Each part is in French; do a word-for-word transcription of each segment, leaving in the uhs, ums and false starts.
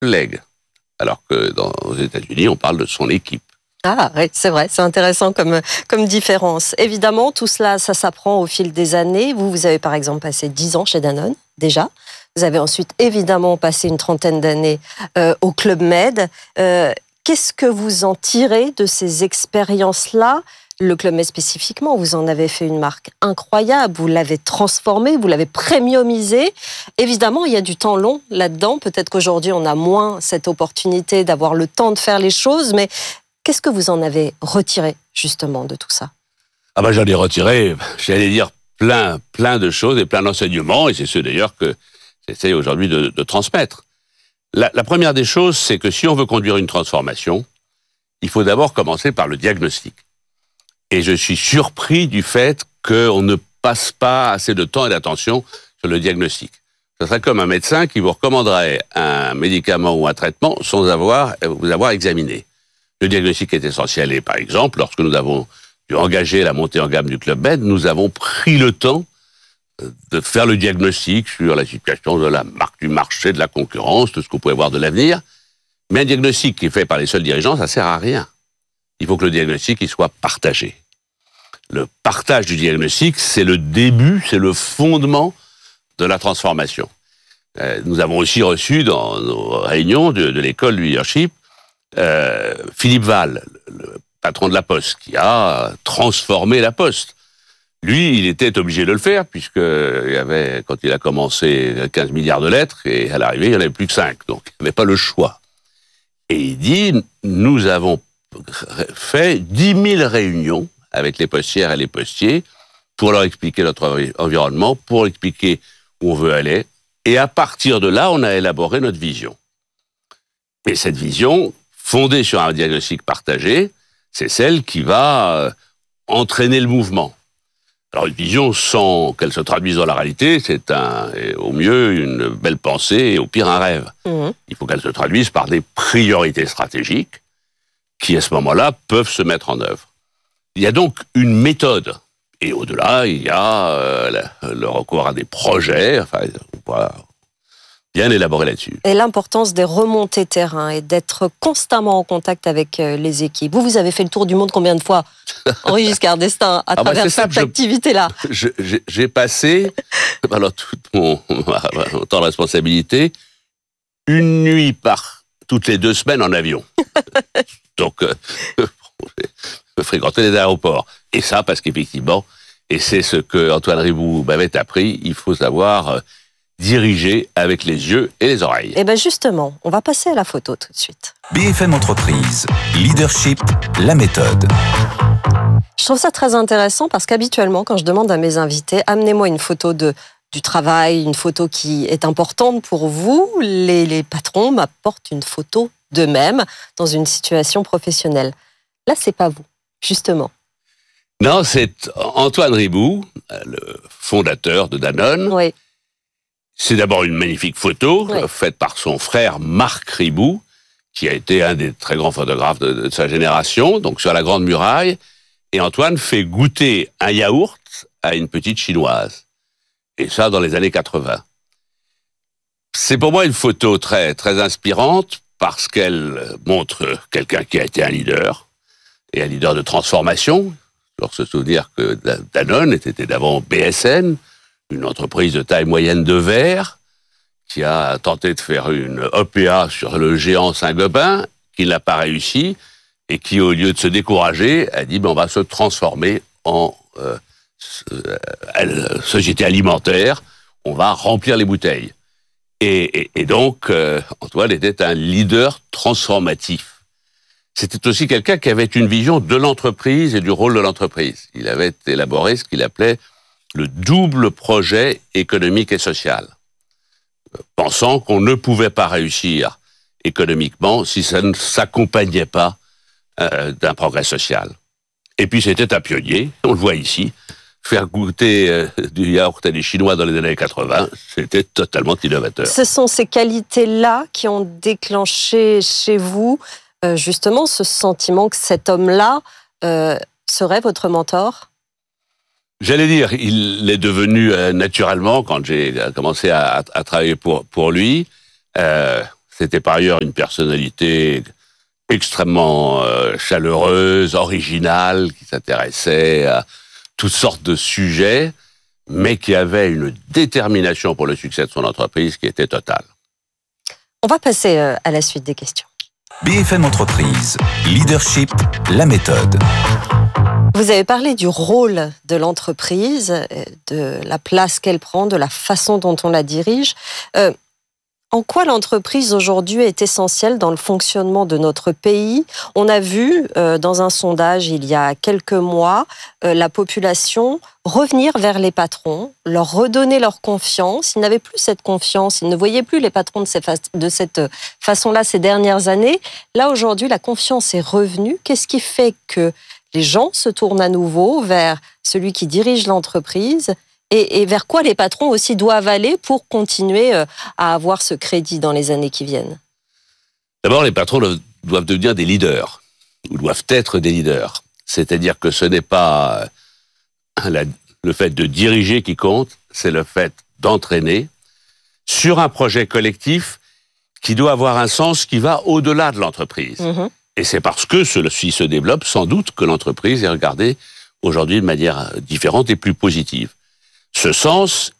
collègue. Alors que dans, aux États-Unis, on parle de son équipe. Ah oui, c'est vrai, c'est intéressant comme, comme différence. Évidemment, tout cela, ça s'apprend au fil des années. Vous, vous avez par exemple passé dix ans chez Danone, déjà. Vous avez ensuite évidemment passé une trentaine d'années euh, au Club Med. Euh, qu'est-ce que vous en tirez de ces expériences-là ? Le Club Med spécifiquement, vous en avez fait une marque incroyable, vous l'avez transformé, vous l'avez premiumisé. Évidemment, il y a du temps long là-dedans. Peut-être qu'aujourd'hui, on a moins cette opportunité d'avoir le temps de faire les choses, mais qu'est-ce que vous en avez retiré, justement, de tout ça ? Ah ben, j'en ai retiré, j'allais dire, plein, plein de choses et plein d'enseignements, et c'est ceux d'ailleurs que j'essaie aujourd'hui de, de transmettre. La, la première des choses, c'est que si on veut conduire une transformation, il faut d'abord commencer par le diagnostic. Et je suis surpris du fait qu'on ne passe pas assez de temps et d'attention sur le diagnostic. Ce serait comme un médecin qui vous recommanderait un médicament ou un traitement sans avoir, vous avoir examiné. Le diagnostic est essentiel et par exemple, lorsque nous avons dû engager la montée en gamme du Club Med, nous avons pris le temps de faire le diagnostic sur la situation de la marque, du marché, de la concurrence, de ce qu'on pouvait voir de l'avenir. Mais un diagnostic qui est fait par les seuls dirigeants, ça sert à rien. Il faut que le diagnostic il soit partagé. Le partage du diagnostic, c'est le début, c'est le fondement de la transformation. Euh, nous avons aussi reçu dans nos réunions de, de l'école du leadership euh, Philippe Val, le patron de la Poste, qui a transformé la Poste. Lui, il était obligé de le faire, puisque il y avait, quand il a commencé, quinze milliards de lettres, et à l'arrivée, il n'y en avait plus que cinq. Donc, il n'y avait pas le choix. Et il dit, nous avons fait dix mille réunions avec les postières et les postiers pour leur expliquer notre environnement, pour expliquer où on veut aller. Et à partir de là, on a élaboré notre vision. Et cette vision, fondée sur un diagnostic partagé, c'est celle qui va entraîner le mouvement. Alors une vision sans qu'elle se traduise dans la réalité, c'est un, au mieux une belle pensée et au pire un rêve. Mmh. Il faut qu'elle se traduise par des priorités stratégiques qui, à ce moment-là, peuvent se mettre en œuvre. Il y a donc une méthode. Et au-delà, il y a euh, le recours à des projets, enfin, voilà, bien élaboré là-dessus. Et l'importance des remontées terrain et d'être constamment en contact avec les équipes. Vous, vous avez fait le tour du monde combien de fois, Henri Giscard d'Estaing, à ah travers bah cette ça, activité-là je, je, J'ai passé, alors tout mon, mon temps de responsabilité, une nuit par toutes les deux semaines en avion. Donc, euh, je fréquentais les aéroports. Et ça, parce qu'effectivement, et c'est ce que Antoine Riboud m'avait appris, il faut savoir euh, diriger avec les yeux et les oreilles. Et bien justement, on va passer à la photo tout de suite. B F M Entreprise, leadership, la méthode. Je trouve ça très intéressant parce qu'habituellement, quand je demande à mes invités, amenez-moi une photo de, du travail, une photo qui est importante pour vous, les, les patrons m'apportent une photo d'eux-mêmes dans une situation professionnelle. Là, c'est pas vous, justement. Non, c'est Antoine Riboud, le fondateur de Danone. Oui. C'est d'abord une magnifique photo oui. faite par son frère Marc Riboud, qui a été un des très grands photographes de, de sa génération, donc sur la Grande Muraille. Et Antoine fait goûter un yaourt à une petite chinoise. Et ça, dans les années quatre-vingts. C'est pour moi une photo très, très inspirante parce qu'elle montre quelqu'un qui a été un leader, et un leader de transformation. Alors, se souvenir que Danone était d'avant B S N, une entreprise de taille moyenne de verre, qui a tenté de faire une O P A sur le géant Saint-Gobain, qui n'a pas réussi, et qui, au lieu de se décourager, a dit ben, on va se transformer en euh, euh, société alimentaire, on va remplir les bouteilles. Et, et, et donc, euh, Antoine était un leader transformatif. C'était aussi quelqu'un qui avait une vision de l'entreprise et du rôle de l'entreprise. Il avait élaboré ce qu'il appelait le double projet économique et social, pensant qu'on ne pouvait pas réussir économiquement si ça ne s'accompagnait pas euh, d'un progrès social. Et puis c'était un pionnier, on le voit ici, faire goûter euh, du yaourt à des Chinois dans les années quatre-vingts, c'était totalement innovateur. Ce sont ces qualités-là qui ont déclenché chez vous Euh, justement ce sentiment que cet homme-là euh, serait votre mentor? J'allais dire, il l'est devenu euh, naturellement quand j'ai commencé à, à travailler pour, pour lui. Euh, C'était par ailleurs une personnalité extrêmement euh, chaleureuse, originale, qui s'intéressait à toutes sortes de sujets, mais qui avait une détermination pour le succès de son entreprise qui était totale. On va passer euh, à la suite des questions. B F M Entreprise, leadership, la méthode. Vous avez parlé du rôle de l'entreprise, de la place qu'elle prend, de la façon dont on la dirige. Euh, en quoi l'entreprise aujourd'hui est essentielle dans le fonctionnement de notre pays? On a vu euh, dans un sondage il y a quelques mois euh, la population revenir vers les patrons, leur redonner leur confiance. Ils n'avaient plus cette confiance, ils ne voyaient plus les patrons de, ces fa- de cette façon-là ces dernières années. Là aujourd'hui, la confiance est revenue. Qu'est-ce qui fait que les gens se tournent à nouveau vers celui qui dirige l'entreprise et, et vers quoi les patrons aussi doivent aller pour continuer à avoir ce crédit dans les années qui viennent? D'abord, les patrons doivent devenir des leaders, ou doivent être des leaders. C'est-à-dire que ce n'est pas la, le fait de diriger qui compte, c'est le fait d'entraîner sur un projet collectif qui doit avoir un sens qui va au-delà de l'entreprise. Mmh. Et c'est parce que ceci se développe, sans doute, que l'entreprise est regardée aujourd'hui de manière différente et plus positive. Ce sens,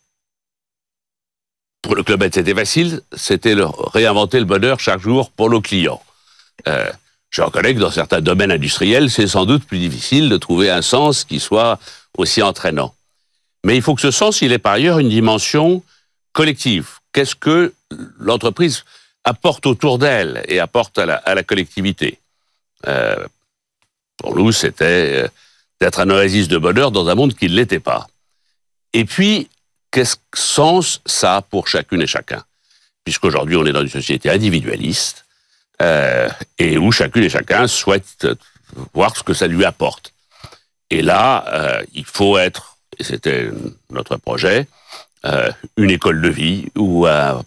pour le Club Med, c'était facile, c'était le, réinventer le bonheur chaque jour pour nos clients. Euh, je reconnais que dans certains domaines industriels, c'est sans doute plus difficile de trouver un sens qui soit aussi entraînant. Mais il faut que ce sens, il ait par ailleurs une dimension collective. Qu'est-ce que l'entreprise apporte autour d'elle et apporte à la, à la collectivité? Euh, pour nous, c'était d'être un oasis de bonheur dans un monde qui ne l'était pas. Et puis, quel sens ça a pour chacune et chacun? Puisqu'aujourd'hui, on est dans une société individualiste euh, et où chacune et chacun souhaite voir ce que ça lui apporte. Et là, euh, il faut être, et c'était notre projet, euh, une école de vie ou un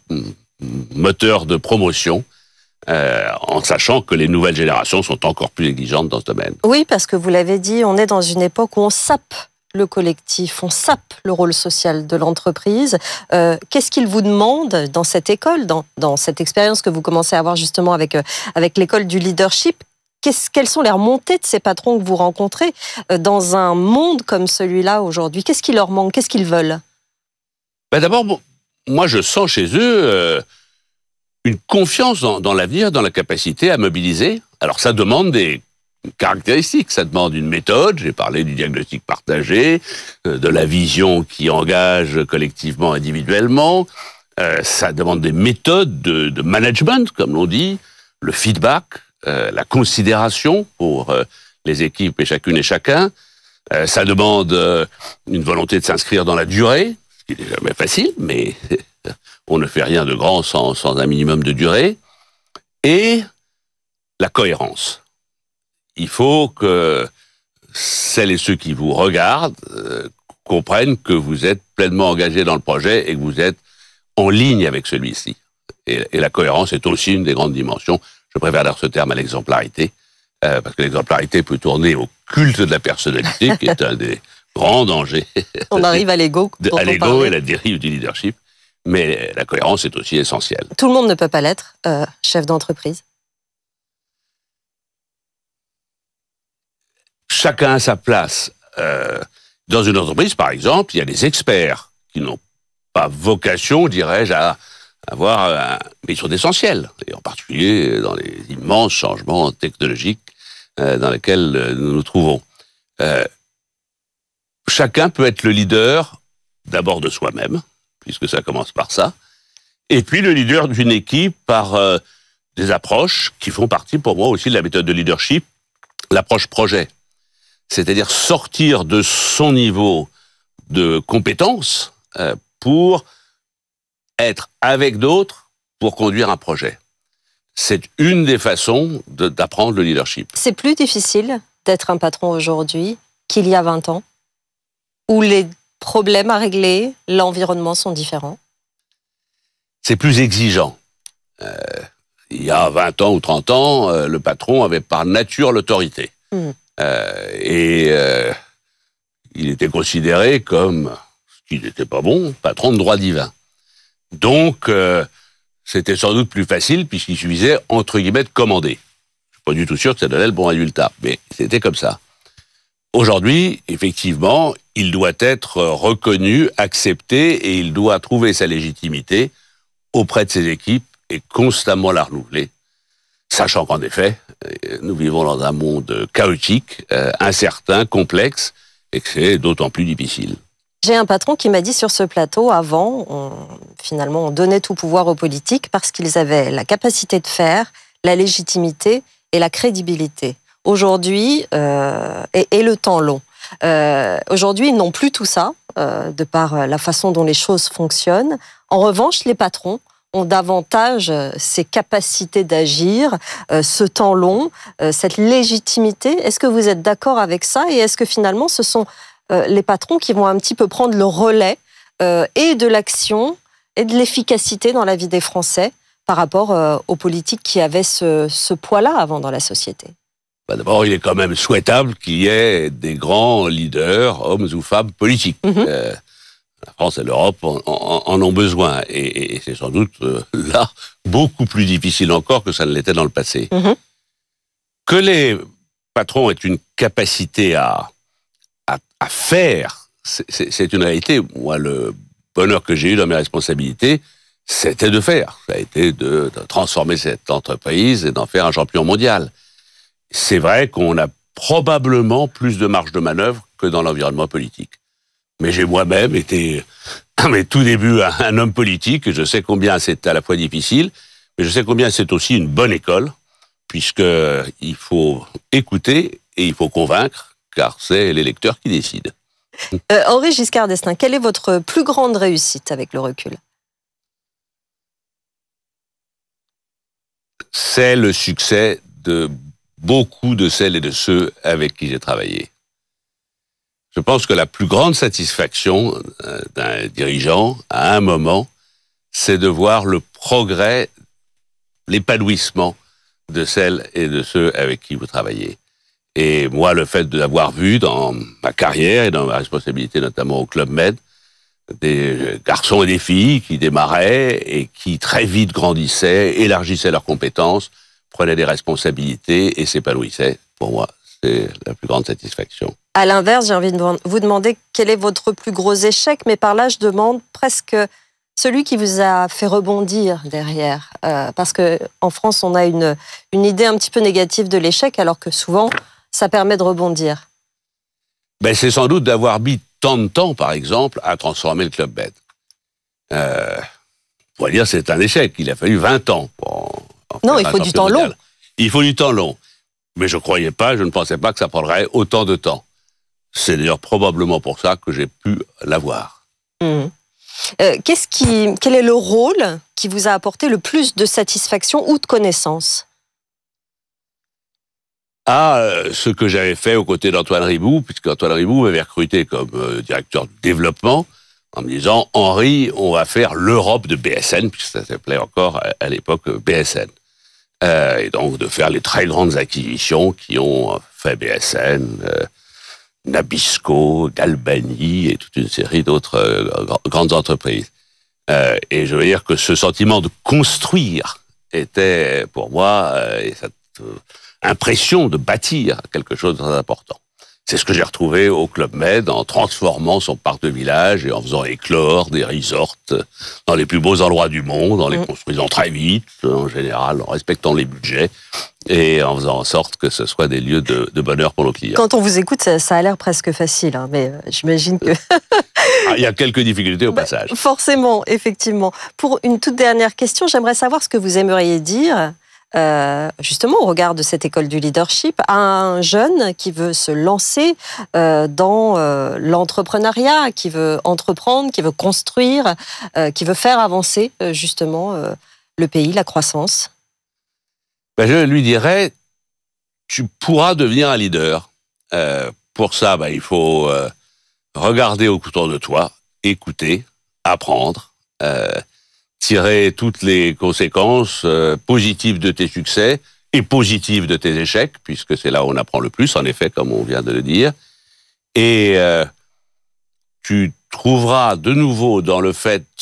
moteur de promotion, Euh, en sachant que les nouvelles générations sont encore plus exigeantes dans ce domaine. Oui, parce que vous l'avez dit, on est dans une époque où on sape le collectif, on sape le rôle social de l'entreprise. Euh, qu'est-ce qu'ils vous demandent dans cette école, dans, dans cette expérience que vous commencez à avoir justement avec, euh, avec l'école du leadership? Qu'est-ce, quelles sont les remontées de ces patrons que vous rencontrez euh, dans un monde comme celui-là aujourd'hui? Qu'est-ce qui leur manque? Qu'est-ce qu'ils veulent? Ben d'abord, bon, moi je sens chez eux euh, une confiance dans, dans l'avenir, dans la capacité à mobiliser. Alors ça demande des caractéristiques, ça demande une méthode, j'ai parlé du diagnostic partagé, euh, de la vision qui engage collectivement, individuellement, euh, ça demande des méthodes de, de management, comme l'on dit, le feedback, euh, la considération pour euh, les équipes et chacune et chacun, euh, ça demande euh, une volonté de s'inscrire dans la durée, ce qui n'est jamais facile, mais on ne fait rien de grand sans, sans un minimum de durée, et la cohérence. Il faut que celles et ceux qui vous regardent euh, comprennent que vous êtes pleinement engagés dans le projet et que vous êtes en ligne avec celui-ci. Et, et la cohérence est aussi une des grandes dimensions. Je préfère dire ce terme à l'exemplarité, euh, parce que l'exemplarité peut tourner au culte de la personnalité, qui est un des grands dangers. On arrive à l'ego. À l'ego et la dérive du leadership. Mais la cohérence est aussi essentielle. Tout le monde ne peut pas l'être, euh, chef d'entreprise. Chacun a sa place. Euh, dans une entreprise, par exemple, il y a des experts qui n'ont pas vocation, dirais-je, à avoir un métier d'essentiel, et en particulier dans les immenses changements technologiques euh, dans lesquels nous nous trouvons. Euh, chacun peut être le leader, d'abord de soi-même, puisque ça commence par ça, et puis le leader d'une équipe par euh, des approches qui font partie pour moi aussi de la méthode de leadership, l'approche projet. C'est-à-dire sortir de son niveau de compétence euh, pour être avec d'autres pour conduire un projet. C'est une des façons de, d'apprendre le leadership. C'est plus difficile d'être un patron aujourd'hui qu'il y a vingt ans, où les problèmes à régler, l'environnement sont différents? C'est plus exigeant. Euh, il y a vingt ans ou trente ans, euh, le patron avait par nature l'autorité. Mmh. Euh, et euh, il était considéré comme, ce qui n'était pas bon, patron de droit divin. Donc, euh, c'était sans doute plus facile puisqu'il suffisait, entre guillemets, de commander. Je suis pas du tout sûr que ça donnait le bon résultat, mais c'était comme ça. Aujourd'hui, effectivement, il doit être reconnu, accepté, et il doit trouver sa légitimité auprès de ses équipes et constamment la renouveler, sachant qu'en effet, nous vivons dans un monde chaotique, euh, incertain, complexe, et que c'est d'autant plus difficile. J'ai un patron qui m'a dit sur ce plateau, avant, on, finalement, on donnait tout pouvoir aux politiques parce qu'ils avaient la capacité de faire, la légitimité et la crédibilité. Aujourd'hui, euh, et, et le temps long. Euh, aujourd'hui, ils n'ont plus tout ça, euh, de par la façon dont les choses fonctionnent. En revanche, les patrons ont davantage ces capacités d'agir, euh, ce temps long, euh, cette légitimité. Est-ce que vous êtes d'accord avec ça? Et est-ce que finalement, ce sont euh, les patrons qui vont un petit peu prendre le relais euh, et de l'action et de l'efficacité dans la vie des Français par rapport euh, aux politiques qui avaient ce, ce poids-là avant dans la société? Bah d'abord, il est quand même souhaitable qu'il y ait des grands leaders, hommes ou femmes politiques. Mmh. Euh, la France et l'Europe en, en, en ont besoin. Et, et c'est sans doute, euh, là, beaucoup plus difficile encore que ça ne l'était dans le passé. Mmh. Que les patrons aient une capacité à, à, à faire, c'est, c'est, c'est une réalité. Moi, le bonheur que j'ai eu dans mes responsabilités, c'était de faire. Ça a été de, de transformer cette entreprise et d'en faire un champion mondial. C'est vrai qu'on a probablement plus de marge de manœuvre que dans l'environnement politique. Mais j'ai moi-même été, à mes tout débuts, un homme politique, et je sais combien c'est à la fois difficile, mais je sais combien c'est aussi une bonne école, puisqu'il faut écouter et il faut convaincre, car c'est l'électeur qui décide. Euh, Henri Giscard d'Estaing, quelle est votre plus grande réussite avec le recul? C'est le succès de beaucoup de celles et de ceux avec qui j'ai travaillé. Je pense que la plus grande satisfaction d'un dirigeant, à un moment, c'est de voir le progrès, l'épanouissement de celles et de ceux avec qui vous travaillez. Et moi, le fait d'avoir vu dans ma carrière et dans ma responsabilité, notamment au Club Med, des garçons et des filles qui démarraient et qui très vite grandissaient, élargissaient leurs compétences, prenaient des responsabilités et s'épanouissaient, pour moi, c'est la plus grande satisfaction. À l'inverse, j'ai envie de vous demander quel est votre plus gros échec, mais par là, je demande presque celui qui vous a fait rebondir derrière. Euh, parce qu'en France, on a une, une idée un petit peu négative de l'échec, alors que souvent, ça permet de rebondir. Ben, c'est sans doute d'avoir mis tant de temps, par exemple, à transformer le Club Med. Euh, on pourrait dire que c'est un échec. Il a fallu vingt ans pour... Non, il faut du temps long. Il faut du temps long. Mais je ne croyais pas, je ne pensais pas que ça prendrait autant de temps. C'est d'ailleurs probablement pour ça que j'ai pu l'avoir. Mmh. Euh, qu'est-ce qui, quel est le rôle qui vous a apporté le plus de satisfaction ou de connaissance? Ah, euh, ce que j'avais fait aux côtés d'Antoine Riboud, puisque Antoine Riboud m'avait recruté comme euh, directeur du développement, en me disant, Henri, on va faire l'Europe de B S N, puisque ça s'appelait encore à, à l'époque B S N. Euh, et donc de faire les très grandes acquisitions qui ont fait B S N, euh, Nabisco, Galbani et toute une série d'autres euh, grandes entreprises. Euh, et je veux dire que ce sentiment de construire était pour moi euh, et cette euh, impression de bâtir quelque chose de très important. C'est ce que j'ai retrouvé au Club Med en transformant son parc de village et en faisant éclore des resorts dans les plus beaux endroits du monde, en les mmh. construisant très vite, en général, en respectant les budgets et en faisant en sorte que ce soit des lieux de, de bonheur pour nos clients. Quand on vous écoute, ça, ça a l'air presque facile, hein, mais j'imagine que... ah, il y a quelques difficultés au bah, passage. Forcément, effectivement. Pour une toute dernière question, j'aimerais savoir ce que vous aimeriez dire... Euh, justement au regard de cette école du leadership, à un jeune qui veut se lancer euh, dans euh, l'entrepreneuriat, qui veut entreprendre, qui veut construire, euh, qui veut faire avancer euh, justement euh, le pays, la croissance? Ben, je lui dirais, tu pourras devenir un leader. Euh, pour ça, ben, il faut euh, regarder autour de toi, écouter, apprendre, euh, tirer toutes les conséquences euh, positives de tes succès et positives de tes échecs, puisque c'est là où on apprend le plus, en effet, comme on vient de le dire. Et euh, tu trouveras de nouveau dans le fait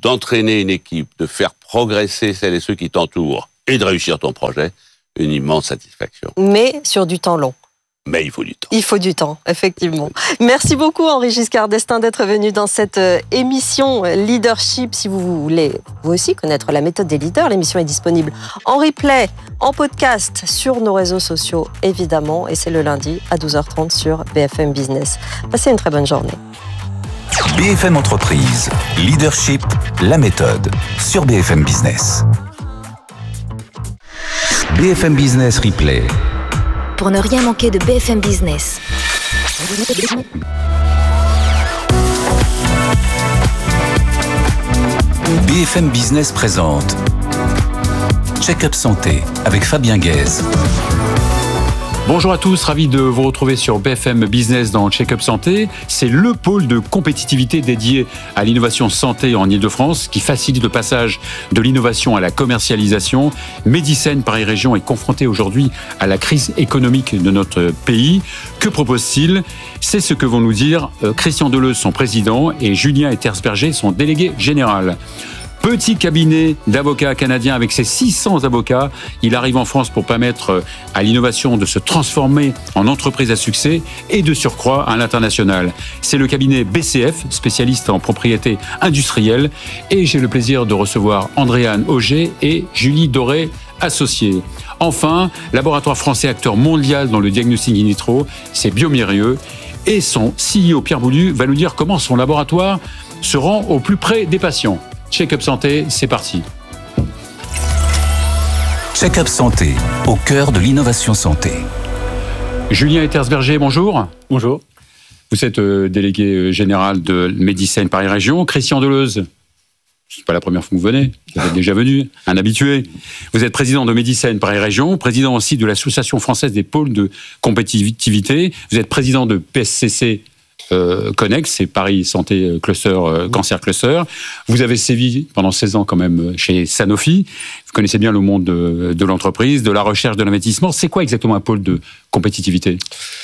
d'entraîner une équipe, de faire progresser celles et ceux qui t'entourent et de réussir ton projet, une immense satisfaction. Mais sur du temps long. Mais il faut du temps. Il faut du temps, effectivement. Merci beaucoup Henri Giscard d'Estaing d'être venu dans cette émission Leadership. Si vous voulez vous aussi connaître la méthode des leaders, l'émission est disponible en replay, en podcast, sur nos réseaux sociaux évidemment. Et c'est le lundi à douze heures trente sur B F M Business. Passez une très bonne journée. B F M Entreprise, Leadership, la méthode, sur B F M Business. B F M Business Replay. Pour ne rien manquer de B F M Business. B F M Business présente Check-up Santé avec Fabien Guèze. Bonjour à tous, ravi de vous retrouver sur B F M Business dans Check-up Santé. C'est le pôle de compétitivité dédié à l'innovation santé en Ile-de-France qui facilite le passage de l'innovation à la commercialisation. Medicine Paris Région est confronté aujourd'hui à la crise économique de notre pays. Que propose-t-il ? C'est ce que vont nous dire Christian Deleuze, son président, et Julien Ethersberger, son délégué général. Petit cabinet d'avocats canadiens avec ses six cents avocats. Il arrive en France pour permettre à l'innovation de se transformer en entreprise à succès et de surcroît à l'international. C'est le cabinet B C F, spécialiste en propriété industrielle. Et j'ai le plaisir de recevoir Andréane Auger et Julie Doré, associés. Enfin, laboratoire français acteur mondial dans le diagnostic in vitro, c'est Biomérieux. Et son C E O Pierre Boulud va nous dire comment son laboratoire se rend au plus près des patients. Check-up Santé, c'est parti. Check-up Santé, au cœur de l'innovation santé. Julien Ethersberger, bonjour. Bonjour. Vous êtes euh, délégué général de Medicine Paris Région. Christian Deleuze, c'est pas la première fois que vous venez, vous êtes déjà venu, un habitué. Vous êtes président de Medicine Paris Région, président aussi de l'Association française des pôles de compétitivité. Vous êtes président de P S C C Euh, Connex, c'est Paris Santé Cluster, euh, Cancer Cluster. Vous avez sévi pendant seize ans quand même chez Sanofi. Vous connaissez bien le monde de, de l'entreprise, de la recherche, de l'investissement. C'est quoi exactement un pôle de compétitivité ?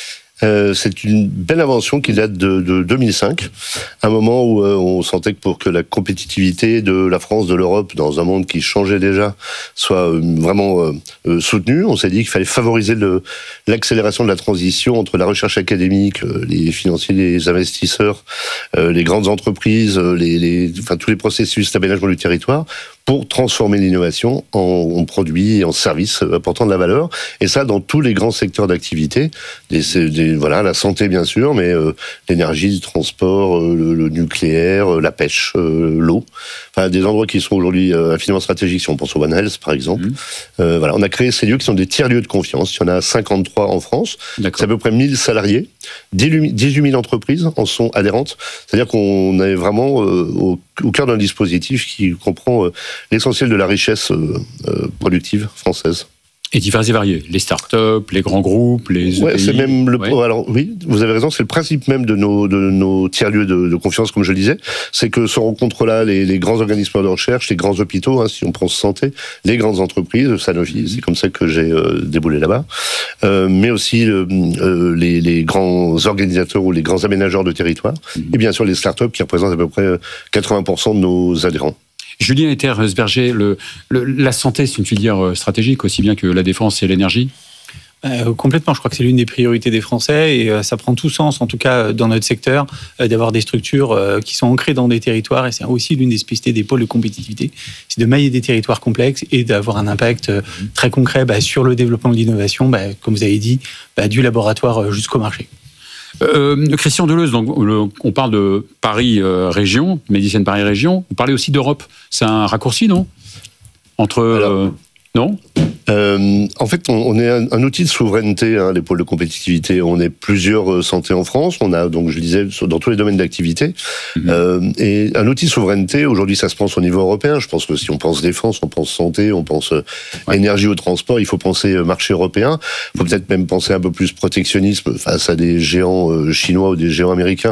Euh, c'est une belle invention qui date de, de deux mille cinq, un moment où euh, on sentait que pour que la compétitivité de la France, de l'Europe, dans un monde qui changeait déjà, soit euh, vraiment euh, euh, soutenue, on s'est dit qu'il fallait favoriser le, l'accélération de la transition entre la recherche académique, euh, les financiers, les investisseurs, euh, les grandes entreprises, euh, les, les, enfin, tous les processus d'aménagement du territoire, pour transformer l'innovation en, en produits et en services apportant de la valeur. Et ça, dans tous les grands secteurs d'activité. Des, des, voilà, la santé, bien sûr, mais euh, l'énergie, le transport, euh, le, le nucléaire, euh, la pêche, euh, l'eau. Enfin, des endroits qui sont aujourd'hui euh, infiniment stratégiques. Si on pense au One Health, par exemple. Mmh. Euh, voilà, on a créé ces lieux qui sont des tiers-lieux de confiance. Il y en a cinquante-trois en France. D'accord. C'est à peu près mille salariés. dix-huit mille entreprises en sont adhérentes. C'est-à-dire qu'on est vraiment euh, au, au cœur d'un dispositif qui comprend euh, l'essentiel de la richesse euh, euh, productive française. Et divers et variés, les startups, les grands groupes, les E P I. Ouais, c'est même le. Ouais. Alors oui, vous avez raison, c'est le principe même de nos de nos tiers-lieux de, de confiance, comme je le disais, c'est que se rencontrent là les, les grands organismes de recherche, les grands hôpitaux, hein, si on pense santé, les grandes entreprises, Sanofi, c'est comme ça que j'ai euh, déboulé là-bas, euh, mais aussi euh, les, les grands organisateurs ou les grands aménageurs de territoire, mmh. et bien sûr les startups qui représentent à peu près quatre-vingts pour cent de nos adhérents. Julien Ethersberger, le, le, la santé, c'est une filière stratégique aussi bien que la défense et l'énergie ? Euh, complètement, je crois que c'est l'une des priorités des Français et euh, ça prend tout sens, en tout cas dans notre secteur, euh, d'avoir des structures euh, qui sont ancrées dans des territoires et c'est aussi l'une des spécificités des pôles de compétitivité, c'est de mailler des territoires complexes et d'avoir un impact euh, très concret bah, sur le développement de l'innovation, bah, comme vous avez dit, bah, du laboratoire jusqu'au marché. Euh, Christian Deleuze, donc, le, on parle de Paris euh, Région, Medicine Paris Région, vous parlez aussi d'Europe. C'est un raccourci, non ? Entre... Alors, euh, non Euh, en fait, on, on est un, un outil de souveraineté, hein, les pôles de compétitivité. On est plusieurs euh, santé en France. On a, donc, je disais, dans tous les domaines d'activité. Mmh. Euh, et un outil de souveraineté, aujourd'hui, ça se pense au niveau européen. Je pense que si on pense défense, on pense santé, on pense euh, ouais. énergie ou transport, il faut penser euh, marché européen. Il faut peut-être même penser un peu plus protectionnisme face à des géants euh, chinois ou des géants américains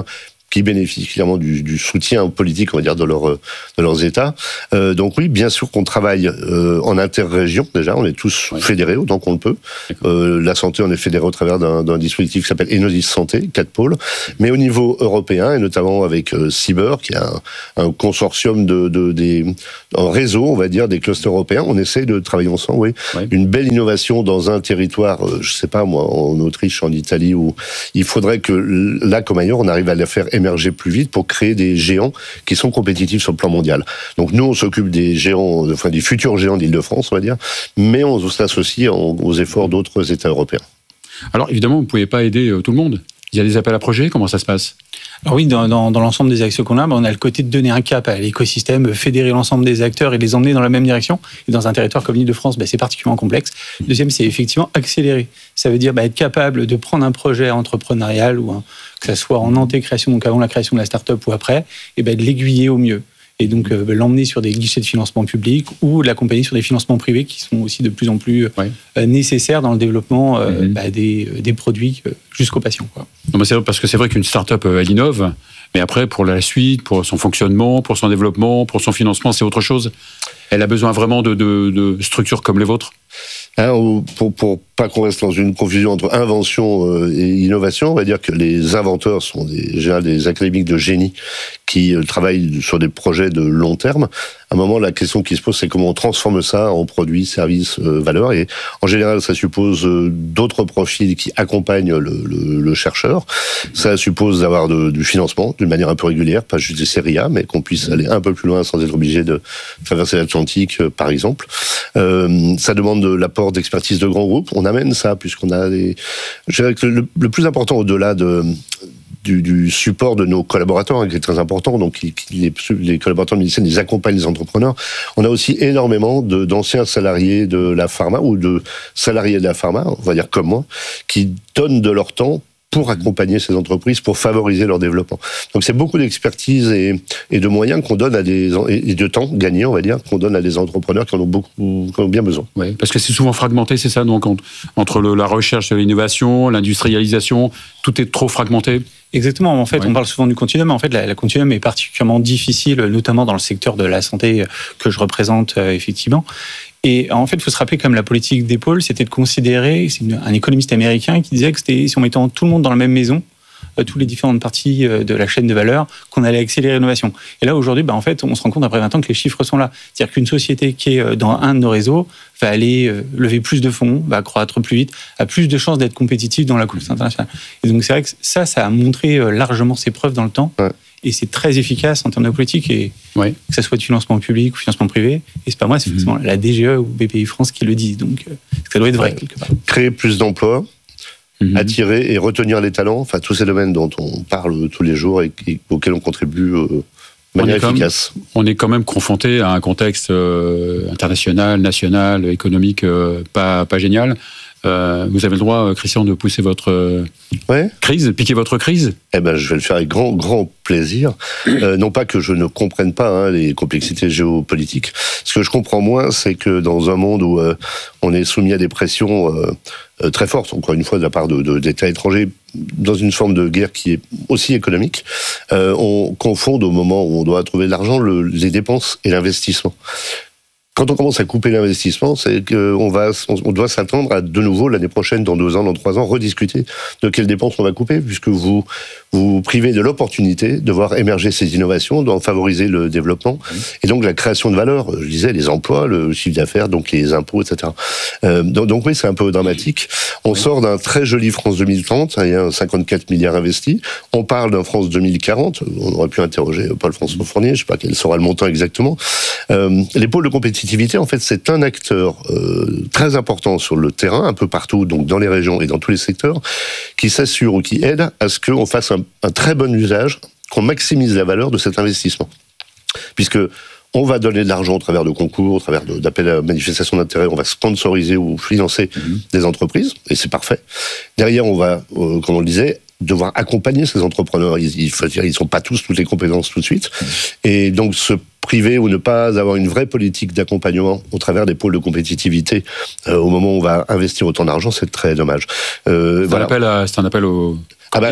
qui bénéficient clairement du, du soutien politique, on va dire, de, leur, de leurs États. Euh, donc oui, bien sûr qu'on travaille euh, en interrégion, déjà, on est tous oui. fédérés autant qu'on le peut. Euh, la santé, on est fédérés au travers d'un, d'un dispositif qui s'appelle Enosis Santé, quatre pôles, mais au niveau européen, et notamment avec euh, Cyber, qui est un, un consortium de, de des, un réseau, on va dire, des clusters européens, on essaie de travailler ensemble, oui. oui. Une belle innovation dans un territoire, euh, je sais pas moi, en Autriche, en Italie, où il faudrait que là, comme ailleurs, on arrive à la faire émerger plus vite pour créer des géants qui sont compétitifs sur le plan mondial. Donc nous, on s'occupe des géants, enfin des futurs géants d'Île-de-France, on va dire, mais on s'associe aux efforts d'autres États européens. Alors évidemment, vous ne pouvez pas aider tout le monde. Il y a des appels à projets, comment ça se passe ? Alors oui, dans, dans, dans l'ensemble des actions qu'on a, on a le côté de donner un cap à l'écosystème, fédérer l'ensemble des acteurs et les emmener dans la même direction. Et dans un territoire comme l'Île-de-France, bah, c'est particulièrement complexe. Deuxième, c'est effectivement accélérer. Ça veut dire bah, être capable de prendre un projet entrepreneurial, ou un, que ça soit en anté-création, donc avant la création de la start-up ou après, et bah, de l'aiguiller au mieux. Et donc euh, l'emmener sur des guichets de financement public ou l'accompagner sur des financements privés qui sont aussi de plus en plus ouais. euh, nécessaires dans le développement euh, mm-hmm. bah, des, des produits euh, jusqu'aux patients. Quoi. Non, mais c'est vrai, parce que c'est vrai qu'une start-up, euh, elle innove, mais après, pour la suite, pour son fonctionnement, pour son développement, pour son financement, c'est autre chose. Elle a besoin vraiment de, de, de structures comme les vôtres. Hein, pour, pour pas qu'on reste dans une confusion entre invention et innovation, on va dire que les inventeurs sont des, général, des académiques de génie qui travaillent sur des projets de long terme. À un moment, la question qui se pose, c'est comment on transforme ça en produits, services, euh, valeurs. Et en général, ça suppose euh, d'autres profils qui accompagnent le, le, le chercheur. Ça suppose d'avoir de, du financement d'une manière un peu régulière, pas juste des séries A, mais qu'on puisse aller un peu plus loin sans être obligé de traverser l'Atlantique, euh, par exemple. Euh, ça demande de l'apport d'expertise de grands groupes. On amène ça, puisqu'on a des... Je dirais que le, le plus important au-delà de... Du, du support de nos collaborateurs, hein, qui est très important. Donc, qui, qui, les, les collaborateurs de Medicine, ils accompagnent les entrepreneurs. On a aussi énormément de, d'anciens salariés de la pharma ou de salariés de la pharma, on va dire comme moi, qui donnent de leur temps pour accompagner ces entreprises, pour favoriser leur développement. Donc c'est beaucoup d'expertise et, et de moyens qu'on donne à des et de temps gagné, on va dire, qu'on donne à des entrepreneurs qui en ont beaucoup, qui en ont bien besoin. Oui, parce que c'est souvent fragmenté, c'est ça, donc entre le, la recherche de l'innovation, l'industrialisation, tout est trop fragmenté. Exactement. En fait, ouais. on parle souvent du continuum. En fait, la, la continuum est particulièrement difficile, notamment dans le secteur de la santé que je représente euh, effectivement. Et en fait, il faut se rappeler comme la politique des pôles, c'était de considérer, c'est une, un économiste américain qui disait que c'était si on mettait tout le monde dans la même maison, euh, toutes les différentes parties euh, de la chaîne de valeur, qu'on allait accélérer l'innovation. Et là, aujourd'hui, bah, en fait, on se rend compte après vingt ans que les chiffres sont là. C'est-à-dire qu'une société qui est dans un de nos réseaux va aller euh, lever plus de fonds, va croître plus vite, a plus de chances d'être compétitive dans la course internationale. Et donc, c'est vrai que ça, ça a montré euh, largement ses preuves dans le temps. Ouais. Et c'est très efficace en termes de politique, et ouais. que ça soit de financement public ou financement privé. Et c'est pas moi, c'est forcément mmh. la D G E ou B P I France qui le disent. Donc, ça doit être vrai, ouais. quelque part. Créer plus d'emplois, mmh. attirer et retenir les talents, enfin, tous ces domaines dont on parle tous les jours et, et auxquels on contribue euh, de manière on efficace. Même, on est quand même confronté à un contexte euh, international, national, économique euh, pas, pas génial. Euh, vous avez le droit, Christian, de pousser votre euh, ouais. crise, piquer votre crise. Eh ben, je vais le faire avec grand, grand plaisir. Euh, non pas que je ne comprenne pas hein, les complexités géopolitiques. Ce que je comprends moins, c'est que dans un monde où euh, on est soumis à des pressions euh, euh, très fortes, encore une fois, de la part de, de, d'États étrangers, dans une forme de guerre qui est aussi économique, euh, on confonde au moment où on doit trouver de l'argent le, les dépenses et l'investissement. Quand on commence à couper l'investissement, c'est qu'on va, on doit s'attendre à de nouveau l'année prochaine, dans deux ans, dans trois ans, rediscuter de quelles dépenses on va couper, puisque vous vous privez de l'opportunité de voir émerger ces innovations, d'en favoriser le développement, et donc la création de valeur. Je disais les emplois, le chiffre d'affaires, donc les impôts, et cetera. Euh, donc, donc oui, c'est un peu dramatique. On oui. sort d'un très joli France deux mille trente, il y a cinquante-quatre milliards investis. On parle d'un France deux mille quarante. On aurait pu interroger Paul-François Fournier, je ne sais pas quel sera le montant exactement. Euh, les pôles de compétitivité, en fait, c'est un acteur euh, très important sur le terrain, un peu partout, donc dans les régions et dans tous les secteurs, qui s'assure ou qui aide à ce qu'on fasse un, un très bon usage, qu'on maximise la valeur de cet investissement. Puisque on va donner de l'argent au travers de concours, au travers de, d'appels à manifestation d'intérêt, on va sponsoriser ou financer mmh. des entreprises, et c'est parfait. Derrière, on va, euh, comme on le disait, devoir accompagner ces entrepreneurs. Ils, il faut dire, ils sont pas tous toutes les compétences tout de suite. Et donc, se priver ou ne pas avoir une vraie politique d'accompagnement au travers des pôles de compétitivité euh, au moment où on va investir autant d'argent, c'est très dommage. Euh, c'est, voilà. un appel à, c'est un appel au... Ah bah,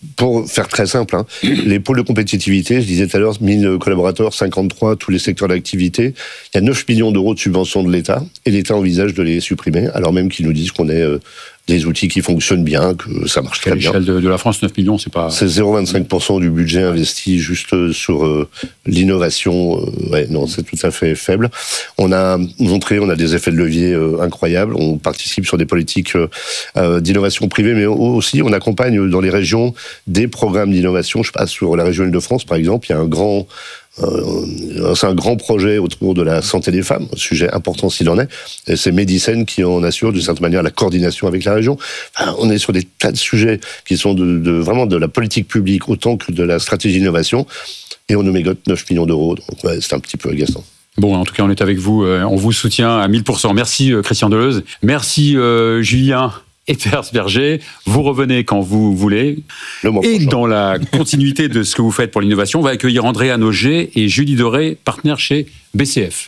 pour faire très simple, hein, les pôles de compétitivité, je disais tout à l'heure, mille collaborateurs, cinquante-trois, tous les secteurs d'activité, il y a neuf millions d'euros de subventions de l'État, et l'État envisage de les supprimer, alors même qu'ils nous disent qu'on est euh, des outils qui fonctionnent bien, que ça marche très bien. À l'échelle de, de la France, neuf millions, c'est pas... C'est zéro virgule vingt-cinq pour cent du budget investi juste sur euh, l'innovation. Euh, ouais, non, c'est tout à fait faible. On a montré, on a des effets de levier euh, incroyables. On participe sur des politiques euh, d'innovation privée, mais aussi on accompagne dans les régions des programmes d'innovation. Je passe sur la région Île-de-France, par exemple, il y a un grand... Euh, c'est un grand projet autour de la santé des femmes, un sujet important s'il en est, et c'est Medicène qui en assure d'une certaine manière la coordination avec la région. Enfin, on est sur des tas de sujets qui sont de, de, vraiment de la politique publique autant que de la stratégie d'innovation, et on nous mégote neuf millions d'euros, donc ouais, c'est un petit peu agaçant. Bon, en tout cas, on est avec vous, on vous soutient à mille pour cent. Merci Christian Deleuze, merci euh, Julien Epersberger, vous revenez quand vous voulez. Et prochain. Dans la continuité de ce que vous faites pour l'innovation, on va accueillir Andréa Noger et Julie Doré, partenaires chez B C F.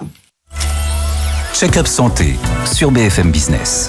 Check-up santé sur B F M Business.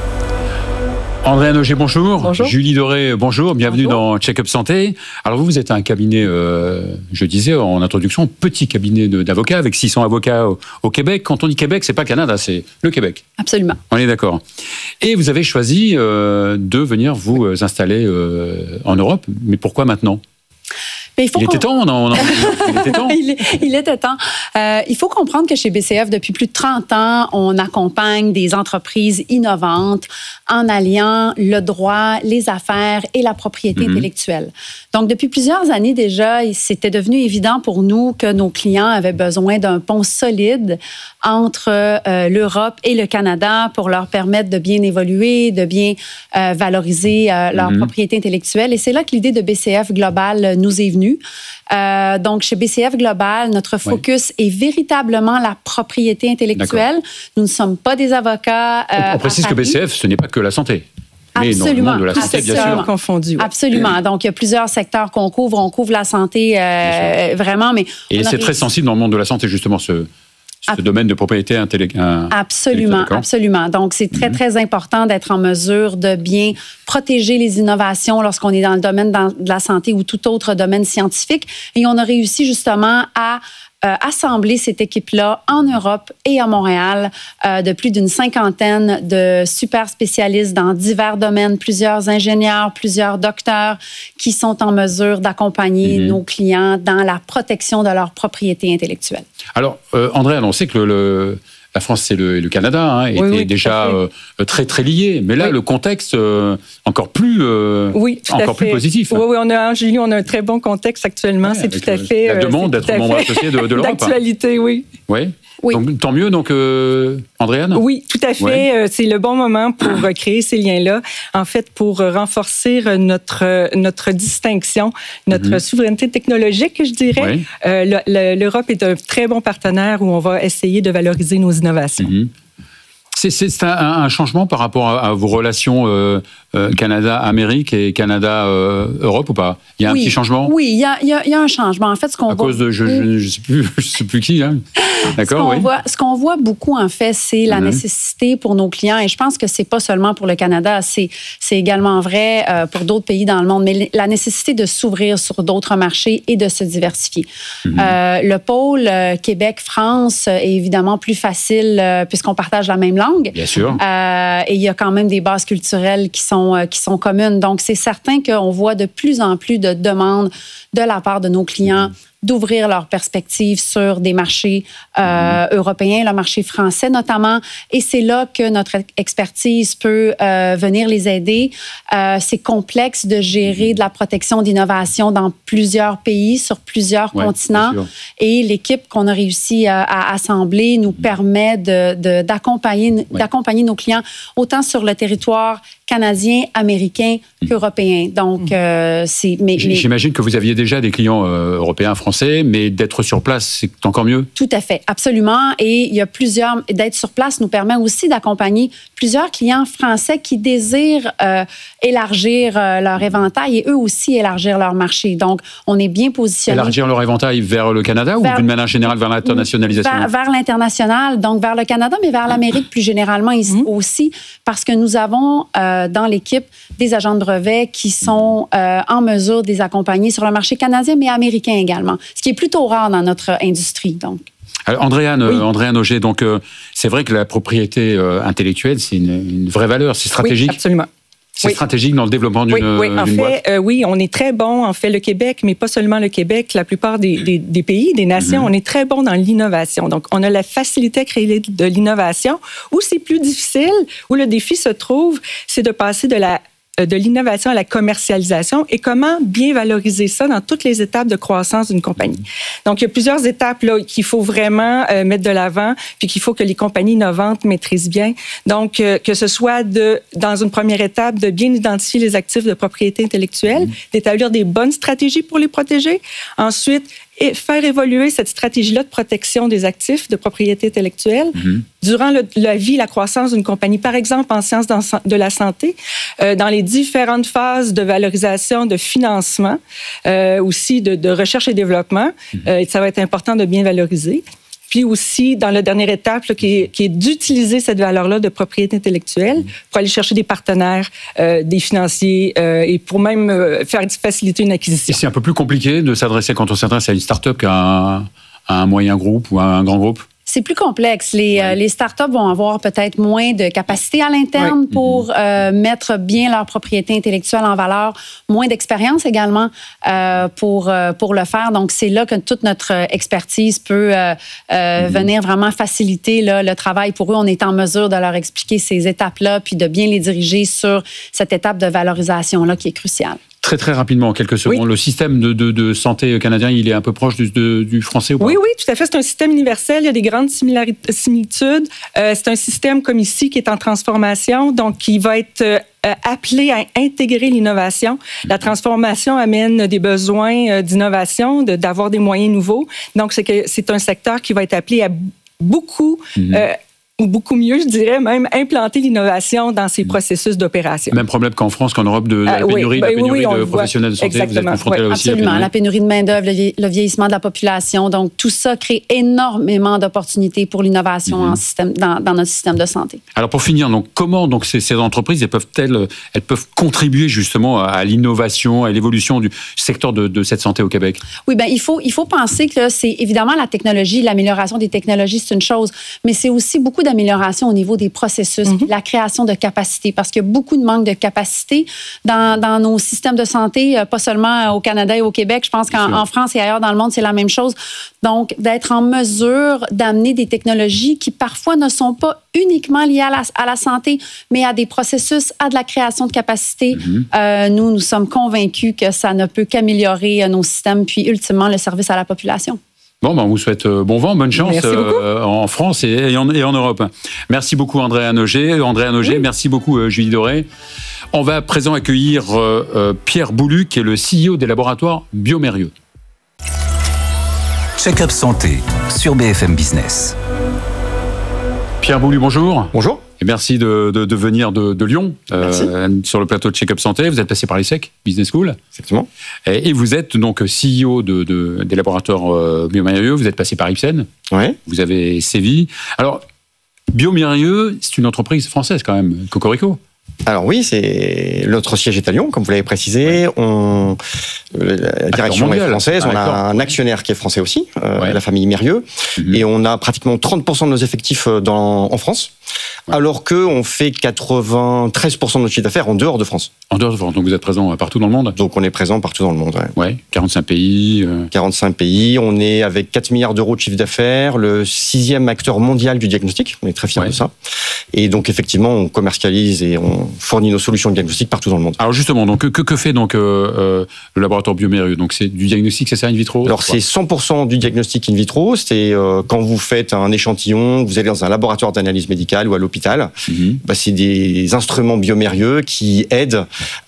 Andréa Noger, bonjour. Bonjour. Julie Doré, bonjour. Bienvenue Bonjour. dans Check-up Santé. Alors vous, vous êtes un cabinet, euh, je disais en introduction, petit cabinet de, d'avocats avec six cents avocats au, au Québec. Quand on dit Québec, c'est pas le Canada, c'est le Québec. Absolument. On est d'accord. Et vous avez choisi euh, de venir vous installer euh, en Europe. Mais pourquoi maintenant ? Mais il faut il était temps, non, non, il était temps. il, il était temps. Euh, il faut comprendre que chez B C F, depuis plus de trente ans, on accompagne des entreprises innovantes en alliant le droit, les affaires et la propriété mm-hmm. intellectuelle. Donc, depuis plusieurs années déjà, c'était devenu évident pour nous que nos clients avaient besoin d'un pont solide entre euh, l'Europe et le Canada pour leur permettre de bien évoluer, de bien euh, valoriser euh, leur mm-hmm. propriété intellectuelle. Et c'est là que l'idée de B C F Global nous est venue. Euh, donc, chez B C F Global, notre focus oui. est véritablement la propriété intellectuelle. D'accord. Nous ne sommes pas des avocats. Euh, on précise que B C F, ce n'est pas que la santé. Mais Absolument. Non, de la santé, bien sûr. Confondu, ouais. Absolument. Donc, il y a plusieurs secteurs qu'on couvre. On couvre la santé euh, vraiment, mais... Et c'est très sensible dans le monde de la santé, justement, ce... ce Ab- domaine de propriété intellectuelle. Absolument, absolument. Donc, c'est très, mm-hmm. très important d'être en mesure de bien protéger les innovations lorsqu'on est dans le domaine de la santé ou tout autre domaine scientifique. Et on a réussi justement à euh, assembler cette équipe-là en Europe et à Montréal euh, de plus d'une cinquantaine de super spécialistes dans divers domaines, plusieurs ingénieurs, plusieurs docteurs qui sont en mesure d'accompagner mm-hmm. nos clients dans la protection de leur propriété intellectuelle. Alors, euh, André, on sait que le, le, la France, c'est le, le Canada, hein, était oui, oui, déjà euh, très, très lié. Mais là, oui. le contexte, euh, encore plus, euh, oui, encore plus positif. Oui, oui, on a, Julie, on a un très bon contexte actuellement. Ouais, c'est tout à fait... La demande d'être membre associé de, de l'Europe. D'actualité, oui. Oui. Oui. Donc, tant mieux, donc, euh, Andréane? Oui, tout à fait. Ouais. Euh, c'est le bon moment pour euh, créer ces liens-là. En fait, pour euh, renforcer euh, notre, euh, notre distinction, notre mm-hmm. souveraineté technologique, je dirais. Ouais. Euh, le, le, L'Europe est un très bon partenaire où on va essayer de valoriser nos innovations. Mm-hmm. C'est, c'est, c'est un, un changement par rapport à, à vos relations euh, euh, Canada-Amérique et Canada-Europe euh, ou pas? Il y a oui. un petit changement? Oui, il y a, il y a, il y a un changement. En fait, ce qu'on à voit... cause de... Je ne sais plus, je sais plus qui, hein. D'accord, ce qu'on oui. voit, ce qu'on voit beaucoup, en fait, c'est la mm-hmm. nécessité pour nos clients, et je pense que c'est pas seulement pour le Canada, c'est, c'est également vrai euh, pour d'autres pays dans le monde, mais la nécessité de s'ouvrir sur d'autres marchés et de se diversifier. Mm-hmm. Euh, le pôle euh, Québec-France est évidemment plus facile euh, puisqu'on partage la même langue. Bien sûr. Euh, et il y a quand même des bases culturelles qui sont, euh, qui sont communes. Donc, c'est certain qu'on voit de plus en plus de demandes de la part de nos clients mm-hmm. d'ouvrir leurs perspectives sur des marchés euh, mmh. européens, le marché français notamment. Et c'est là que notre expertise peut euh, venir les aider. Euh, c'est complexe de gérer de la protection d'innovation dans plusieurs pays, sur plusieurs ouais, continents. Et l'équipe qu'on a réussi à, à assembler nous mmh. permet de, de, d'accompagner, ouais. d'accompagner nos clients autant sur le territoire canadien, américain mmh. qu'européen. Donc, euh, c'est... Mais, mais... J'imagine que vous aviez déjà des clients euh, européens, français, français, mais d'être sur place, c'est encore mieux? Tout à fait, absolument. Et il y a plusieurs... D'être sur place nous permet aussi d'accompagner plusieurs clients français qui désirent euh, élargir euh, leur éventail et eux aussi élargir leur marché. Donc, on est bien positionné. Élargir leur éventail vers le Canada vers, ou d'une manière générale vers l'internationalisation? Vers, vers l'international, donc vers le Canada, mais vers l'Amérique plus généralement ici mm-hmm. aussi, parce que nous avons euh, dans l'équipe des agents de brevet qui sont euh, en mesure de les accompagner sur le marché canadien, mais américain également, ce qui est plutôt rare dans notre industrie. Donc. Alors, Andréane, oui. Andréane Auger, donc euh, c'est vrai que la propriété euh, intellectuelle, c'est une, une vraie valeur, c'est stratégique. Oui, absolument. C'est oui. stratégique dans le développement d'une, oui, oui. En d'une fait, boîte. Euh, oui, on est très bon. En fait, le Québec, mais pas seulement le Québec, la plupart des, des, des pays, des nations, mm-hmm. on est très bon dans l'innovation. Donc, on a la facilité à créer de l'innovation. Où c'est plus difficile, où le défi se trouve, c'est de passer de la de l'innovation à la commercialisation et comment bien valoriser ça dans toutes les étapes de croissance d'une compagnie. Donc, il y a plusieurs étapes là qu'il faut vraiment euh, mettre de l'avant puis qu'il faut que les compagnies innovantes maîtrisent bien. Donc, euh, que ce soit de, dans une première étape, de bien identifier les actifs de propriété intellectuelle, mmh. d'établir des bonnes stratégies pour les protéger. Ensuite, et faire évoluer cette stratégie-là de protection des actifs de propriété intellectuelle mm-hmm. durant le, la vie, la croissance d'une compagnie. Par exemple, en sciences de la santé, euh, dans les différentes phases de valorisation, de financement, euh, aussi de, de recherche et développement, mm-hmm. euh, ça va être important de bien valoriser. Puis aussi, dans la dernière étape, là, qui, est, qui est d'utiliser cette valeur-là de propriété intellectuelle pour aller chercher des partenaires, euh, des financiers euh, et pour même euh, faire faciliter une acquisition. Et c'est un peu plus compliqué de s'adresser quand on s'adresse à une start-up qu'à un, à un moyen groupe ou à un grand groupe? C'est plus complexe. Les, euh, les startups vont avoir peut-être moins de capacité à l'interne ouais. pour euh, mettre bien leur propriété intellectuelle en valeur, moins d'expérience également euh, pour, euh, pour le faire. Donc, c'est là que toute notre expertise peut euh, euh, mm-hmm. venir vraiment faciliter là, le travail pour eux. On est en mesure de leur expliquer ces étapes-là puis de bien les diriger sur cette étape de valorisation-là qui est cruciale. Très, très rapidement, en quelques secondes. Oui. Le système de, de, de santé canadien, il est un peu proche du, de, du français ou pas? Oui, oui, tout à fait. C'est un système universel. Il y a des grandes similitudes. Euh, c'est un système comme ici qui est en transformation, donc qui va être euh, appelé à intégrer l'innovation. La transformation amène des besoins euh, d'innovation, de, d'avoir des moyens nouveaux. Donc, c'est, que, c'est un secteur qui va être appelé à beaucoup... Mm-hmm. Euh, ou beaucoup mieux, je dirais, même implanter l'innovation dans ces processus d'opération. Même problème qu'en France, qu'en Europe, de la euh, pénurie, oui, la pénurie oui, oui, de professionnels de santé, exactement. Vous êtes confrontés oui, là aussi. Absolument, la pénurie de main-d'œuvre, le vieillissement de la population. Donc, tout ça crée énormément d'opportunités pour l'innovation mm-hmm. en système, dans, dans notre système de santé. Alors, pour finir, donc, comment donc, ces, ces entreprises elles peuvent-elles elles peuvent contribuer justement à l'innovation, à l'évolution du secteur de, de cette santé au Québec? Oui, bien, il faut, il faut penser que c'est évidemment la technologie, l'amélioration des technologies, c'est une chose, mais c'est aussi beaucoup d'amélioration au niveau des processus, mm-hmm. la création de capacités, parce qu'il y a beaucoup de manque de capacité dans, dans nos systèmes de santé, pas seulement au Canada et au Québec. Je pense qu'en en France et ailleurs dans le monde, c'est la même chose. Donc, d'être en mesure d'amener des technologies qui parfois ne sont pas uniquement liées à la, à la santé, mais à des processus, à de la création de capacités. Mm-hmm. Euh, nous, nous sommes convaincus que ça ne peut qu'améliorer nos systèmes, puis ultimement le service à la population. Bon, ben on vous souhaite bon vent, bonne chance euh, en France et, et, en, et en Europe. Merci beaucoup Andréane Auger. Andréane Auger, oui. Merci beaucoup euh, Julie Doré. On va à présent accueillir euh, euh, Pierre Boulu, qui est le C E O des laboratoires bioMérieux. Check-up santé sur B F M Business. Pierre Boulu, bonjour. Bonjour. Et merci de, de, de venir de, de Lyon euh, sur le plateau de Check-up Santé. Vous êtes passé par l'E S S E C Business School. Exactement. Et, et vous êtes donc C E O de, de, des laboratoires euh, bioMérieux. Vous êtes passé par Ipsen. Oui. Vous avez sévi. Alors, bioMérieux, c'est une entreprise française quand même, Cocorico. Alors oui, c'est notre siège est à Lyon, comme vous l'avez précisé. Ouais. On, la direction est française. Ah, on a un actionnaire qui est français aussi, euh, ouais. la famille Mérieux, mm-hmm. et on a pratiquement trente pour cent de nos effectifs dans, en France, ouais. alors qu'on fait quatre-vingt-treize pour cent de notre chiffre d'affaires en dehors de France. En dehors de France, donc vous êtes présent partout dans le monde. Donc on est présent partout dans le monde. Ouais, ouais quarante-cinq pays. Euh... quarante-cinq pays. On est avec quatre milliards d'euros de chiffre d'affaires, le sixième acteur mondial du diagnostic. On est très fiers ouais. de ça. Et donc effectivement, on commercialise et on fournit nos solutions de diagnostic partout dans le monde. Alors justement, donc que, que fait donc euh, euh, le laboratoire bioMérieux? Donc c'est du diagnostic, c'est ça, in vitro? Alors c'est cent pour cent du diagnostic in vitro. C'est euh, quand vous faites un échantillon, vous allez dans un laboratoire d'analyse médicale. médical ou à l'hôpital. Mmh. Bah, c'est des instruments biomérieux qui aident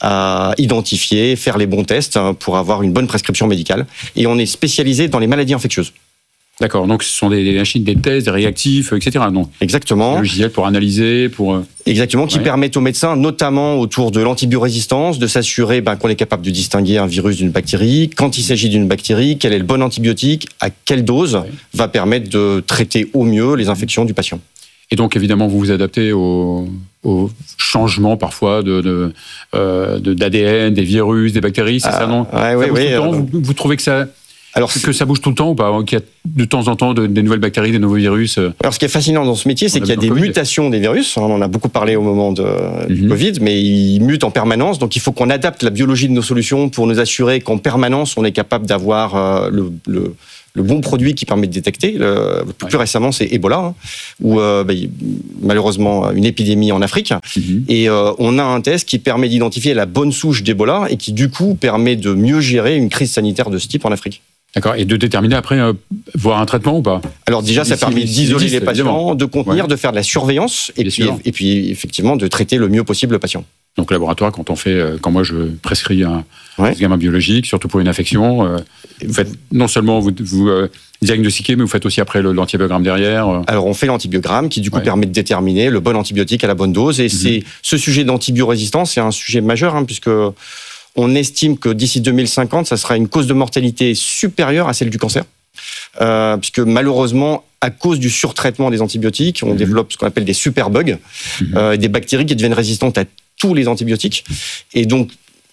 à identifier, faire les bons tests pour avoir une bonne prescription médicale. Et on est spécialisé dans les maladies infectieuses. D'accord, donc ce sont des machines, des tests, des réactifs, et cetera. Non. Exactement. Des logiciels pour analyser, pour... Exactement, qui ouais. permettent aux médecins, notamment autour de l'antibiorésistance, de s'assurer ben, qu'on est capable de distinguer un virus d'une bactérie. Quand il s'agit d'une bactérie, quel est le bon antibiotique, à quelle dose ouais. va permettre de traiter au mieux les infections du patient. Et donc, évidemment, vous vous adaptez aux, aux changements parfois de, de, euh, de, d'A D N, des virus, des bactéries, c'est ah, ça, non ouais, ça ouais, ouais, euh, vous, vous trouvez que ça... Alors, que ça bouge tout le temps ou pas? Qu'il y a de temps en temps de, des nouvelles bactéries, des nouveaux virus? Alors, ce qui est fascinant dans ce métier, c'est qu'il y a des COVID. mutations des virus. On en a beaucoup parlé au moment de, mm-hmm. du Covid, mais ils mutent en permanence. Donc, il faut qu'on adapte la biologie de nos solutions pour nous assurer qu'en permanence, on est capable d'avoir euh, le, le, le bon produit qui permet de détecter. Le, plus ouais. récemment, c'est Ebola, hein, où euh, bah, malheureusement, une épidémie en Afrique. Mm-hmm. Et euh, on a un test qui permet d'identifier la bonne souche d'Ebola et qui, du coup, permet de mieux gérer une crise sanitaire de ce type en Afrique. D'accord, et de déterminer après, euh, voir un traitement ou pas? Alors déjà, ça permet d'isoler les patients, évidemment. de contenir, ouais. de faire de la surveillance, et puis, et puis effectivement de traiter le mieux possible le patient. Donc laboratoire, quand on fait, quand moi je prescris un ouais. examen biologique, surtout pour une infection, euh, vous faites non seulement vous, vous euh, diagnostiquez, mais vous faites aussi après le, l'antibiogramme derrière. Euh. Alors on fait l'antibiogramme qui du coup ouais. permet de déterminer le bon antibiotique à la bonne dose, et mm-hmm. c'est ce sujet d'antibiorésistance, c'est un sujet majeur, hein, puisque on estime que d'ici deux mille cinquante, ça sera une cause de mortalité supérieure à celle du cancer. Euh, puisque malheureusement, à cause du surtraitement des antibiotiques, on mmh. développe ce qu'on appelle des superbugs, mmh. euh, des bactéries qui deviennent résistantes à tous les antibiotiques. Et donc,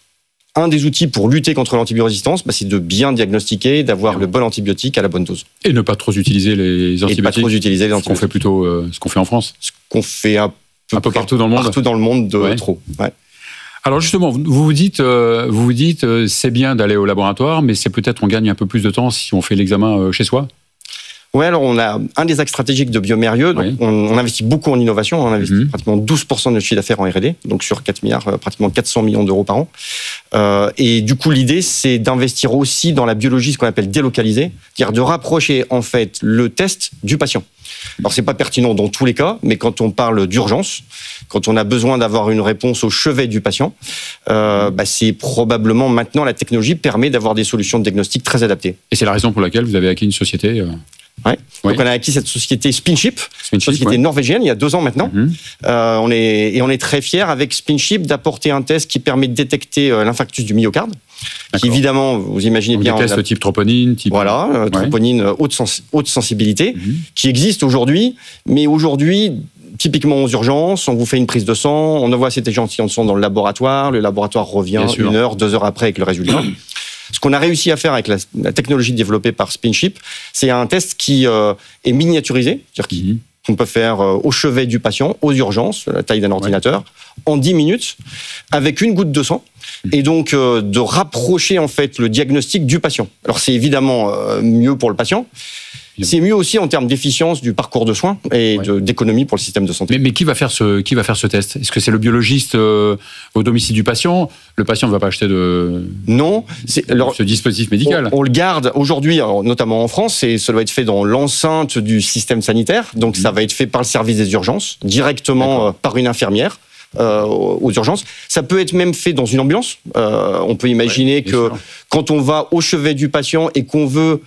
un des outils pour lutter contre l'antibiorésistance, bah, c'est de bien diagnostiquer, d'avoir mmh. le bon antibiotique à la bonne dose. Et ne pas trop utiliser les antibiotiques. Et pas trop utiliser les antibiotiques. Ce qu'on fait plutôt, euh, ce qu'on fait en France. Ce qu'on fait un peu, un peu partout dans le monde. Partout dans le monde de ouais. trop. Ouais. Alors justement, vous vous dites, euh, vous vous dites, euh, c'est bien d'aller au laboratoire, mais c'est peut-être on gagne un peu plus de temps si on fait l'examen euh, chez soi. Oui, alors on a un des axes stratégiques de Biomérieux. Donc oui. on, on investit beaucoup en innovation. On investit mmh. pratiquement douze pour cent de notre chiffre d'affaires en R et D, donc sur quatre milliards, euh, pratiquement quatre cents millions d'euros par an. Euh, et du coup, l'idée, c'est d'investir aussi dans la biologie, ce qu'on appelle délocalisée, c'est-à-dire de rapprocher en fait le test du patient. Alors, c'est pas pertinent dans tous les cas, mais quand on parle d'urgence, quand on a besoin d'avoir une réponse au chevet du patient, euh, bah, c'est probablement maintenant la technologie permet d'avoir des solutions de diagnostic très adaptées. Et c'est la raison pour laquelle vous avez acquis une société euh... Ouais. Oui. Donc on a acquis cette société Spinship, Spinship société ouais. norvégienne, il y a deux ans maintenant. Mm-hmm. Euh, on est, et on est très fiers avec Spinship d'apporter un test qui permet de détecter euh, l'infarctus du myocarde. D'accord. Qui évidemment, vous imaginez donc bien... Des tests a... type troponine, type... Voilà, euh, ouais. troponine haute, sens... haute sensibilité, mm-hmm. qui existe aujourd'hui, mais aujourd'hui... Typiquement aux urgences, on vous fait une prise de sang, on envoie cet échantillon de sang dans le laboratoire, le laboratoire revient une heure, deux heures après avec le résultat. Ce qu'on a réussi à faire avec la, la technologie développée par Spinship, c'est un test qui euh, est miniaturisé, c'est-à-dire mm-hmm. qu'on peut faire euh, au chevet du patient, aux urgences, la taille d'un ordinateur, ouais. en dix minutes, avec une goutte de sang, et donc euh, de rapprocher en fait le diagnostic du patient. Alors c'est évidemment euh, mieux pour le patient. C'est mieux aussi en termes d'efficience du parcours de soins et ouais. de, d'économie pour le système de santé. Mais, mais qui va faire ce qui va faire ce test? Est-ce que c'est le biologiste euh, au domicile du patient? Le patient ne va pas acheter de non, c'est alors, ce dispositif médical. On, on le garde aujourd'hui, notamment en France, et ça doit être fait dans l'enceinte du système sanitaire. Donc mmh. ça va être fait par le service des urgences, directement euh, par une infirmière. Euh, aux urgences. Ça peut être même fait dans une ambulance. Euh, on peut imaginer ouais, que sûr. Quand on va au chevet du patient et qu'on veut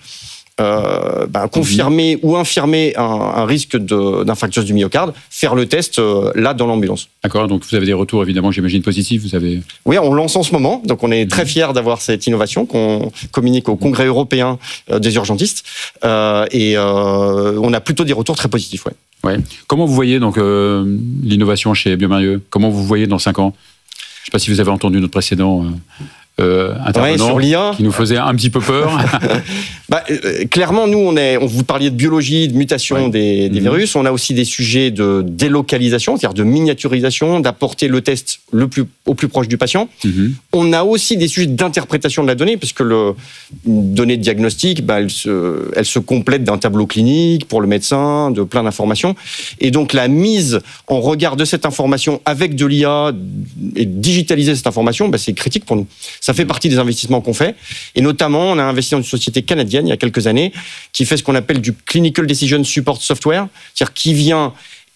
Euh, ben, confirmer mmh. ou infirmer un, un risque de, d'infarctus du myocarde, faire le test euh, là dans l'ambulance. D'accord, donc vous avez des retours évidemment, j'imagine, positifs. Vous avez... Oui, on lance en ce moment, donc on est très fiers d'avoir cette innovation qu'on communique au Congrès européen euh, des urgentistes euh, et euh, on a plutôt des retours très positifs. Ouais. Ouais. Comment vous voyez donc euh, l'innovation chez Biomérieux? Comment vous voyez dans cinq ans? Je ne sais pas si vous avez entendu notre précédent. Euh... Euh, intervenant ouais, sur l'I A qui nous faisait un petit peu peur. bah, euh, clairement, nous, on est, on vous parliez de biologie, de mutation ouais. des, des mmh. virus. On a aussi des sujets de délocalisation, c'est-à-dire de miniaturisation, d'apporter le test le plus, au plus proche du patient. Mmh. On a aussi des sujets d'interprétation de la donnée, puisque le une donnée de diagnostic, bah, elle, se, elle se complète d'un tableau clinique pour le médecin, de plein d'informations. Et donc, la mise en regard de cette information avec de l'I A et digitaliser cette information, bah, c'est critique pour nous. Ça fait partie des investissements qu'on fait. Et notamment, on a investi dans une société canadienne, il y a quelques années, qui fait ce qu'on appelle du Clinical Decision Support Software, c'est-à-dire qui vient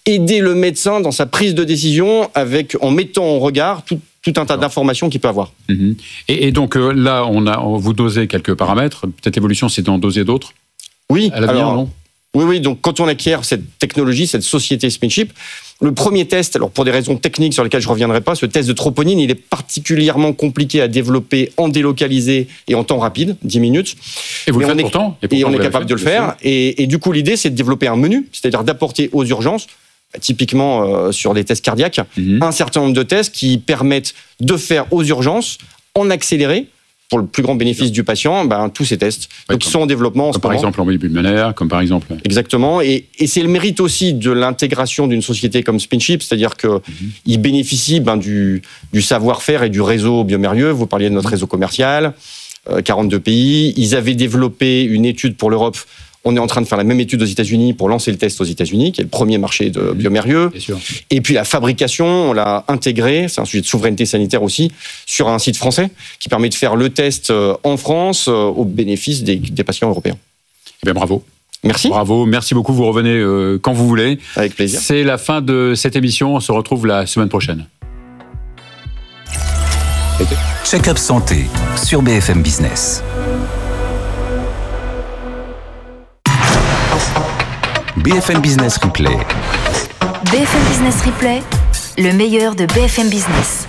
aider le médecin dans sa prise de décision avec, en mettant en regard tout, tout un tas d'informations qu'il peut avoir. Mmh. Et, et donc euh, là, on a, on, vous dosez quelques paramètres. Peut-être évolution, c'est d'en doser d'autres. Oui. À l'avenir, alors, non ? Oui, oui. Donc quand on acquiert cette technologie, cette société SpinChip, le premier test, alors pour des raisons techniques sur lesquelles je ne reviendrai pas, ce test de troponine, il est particulièrement compliqué à développer en délocalisé et en temps rapide, dix minutes. Et vous Mais le faites on est, pourtant. Et, et on est capable de le faire. Et, et du coup, l'idée, c'est de développer un menu, c'est-à-dire d'apporter aux urgences, typiquement euh, sur les tests cardiaques, mmh. un certain nombre de tests qui permettent de faire aux urgences, en accéléré, pour le plus grand bénéfice du patient, ben, tous ces tests. Ouais, Donc, ils sont en développement en ce moment. Par exemple, l'embolie pulmonaire, comme par exemple... Exactement. Et, et c'est le mérite aussi de l'intégration d'une société comme SpinChip, c'est-à-dire qu'ils mm-hmm. bénéficient ben, du, du savoir-faire et du réseau biomérieux. Vous parliez de notre réseau commercial, euh, quarante-deux pays. Ils avaient développé une étude pour l'Europe. On est en train de faire la même étude aux États-Unis pour lancer le test aux États-Unis, qui est le premier marché de biomérieux. Et puis la fabrication, on l'a intégré, c'est un sujet de souveraineté sanitaire aussi, sur un site français qui permet de faire le test en France au bénéfice des, des patients européens. Eh bien, bravo. Merci. Bravo, merci beaucoup. Vous revenez euh, quand vous voulez. Avec plaisir. C'est la fin de cette émission. On se retrouve la semaine prochaine. Check-up santé sur B F M Business. B F M Business Replay. B F M Business Replay, le meilleur de B F M Business.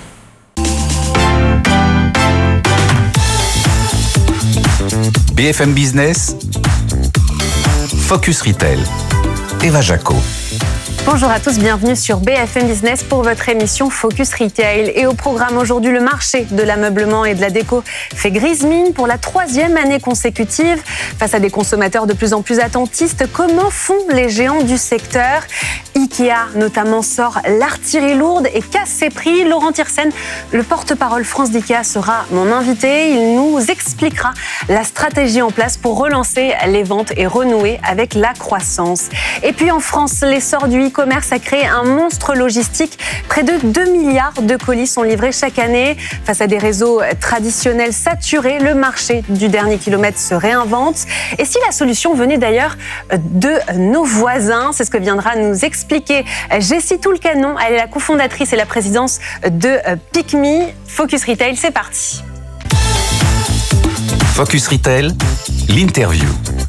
B F M Business, Focus Retail. Eva Jaco. Bonjour à tous, bienvenue sur B F M Business pour votre émission Focus Retail. Et au programme aujourd'hui, le marché de l'ameublement et de la déco fait grise mine pour la troisième année consécutive. Face à des consommateurs de plus en plus attentistes, comment font les géants du secteur ? Ikea notamment sort l'artillerie lourde et casse ses prix. Laurent Thyrssen, le porte-parole France d'Ikea, sera mon invité. Il nous expliquera la stratégie en place pour relancer les ventes et renouer avec la croissance. Et puis en France, l'essor du e-commerce a créé un monstre logistique. Près de deux milliards de colis sont livrés chaque année. Face à des réseaux traditionnels saturés, le marché du dernier kilomètre se réinvente. Et si la solution venait d'ailleurs de nos voisins, c'est ce que viendra nous expliquer Jessie Toulcanon. Elle est la cofondatrice et la présidente de Pick.me. Focus Retail, c'est parti. Focus Retail, l'interview.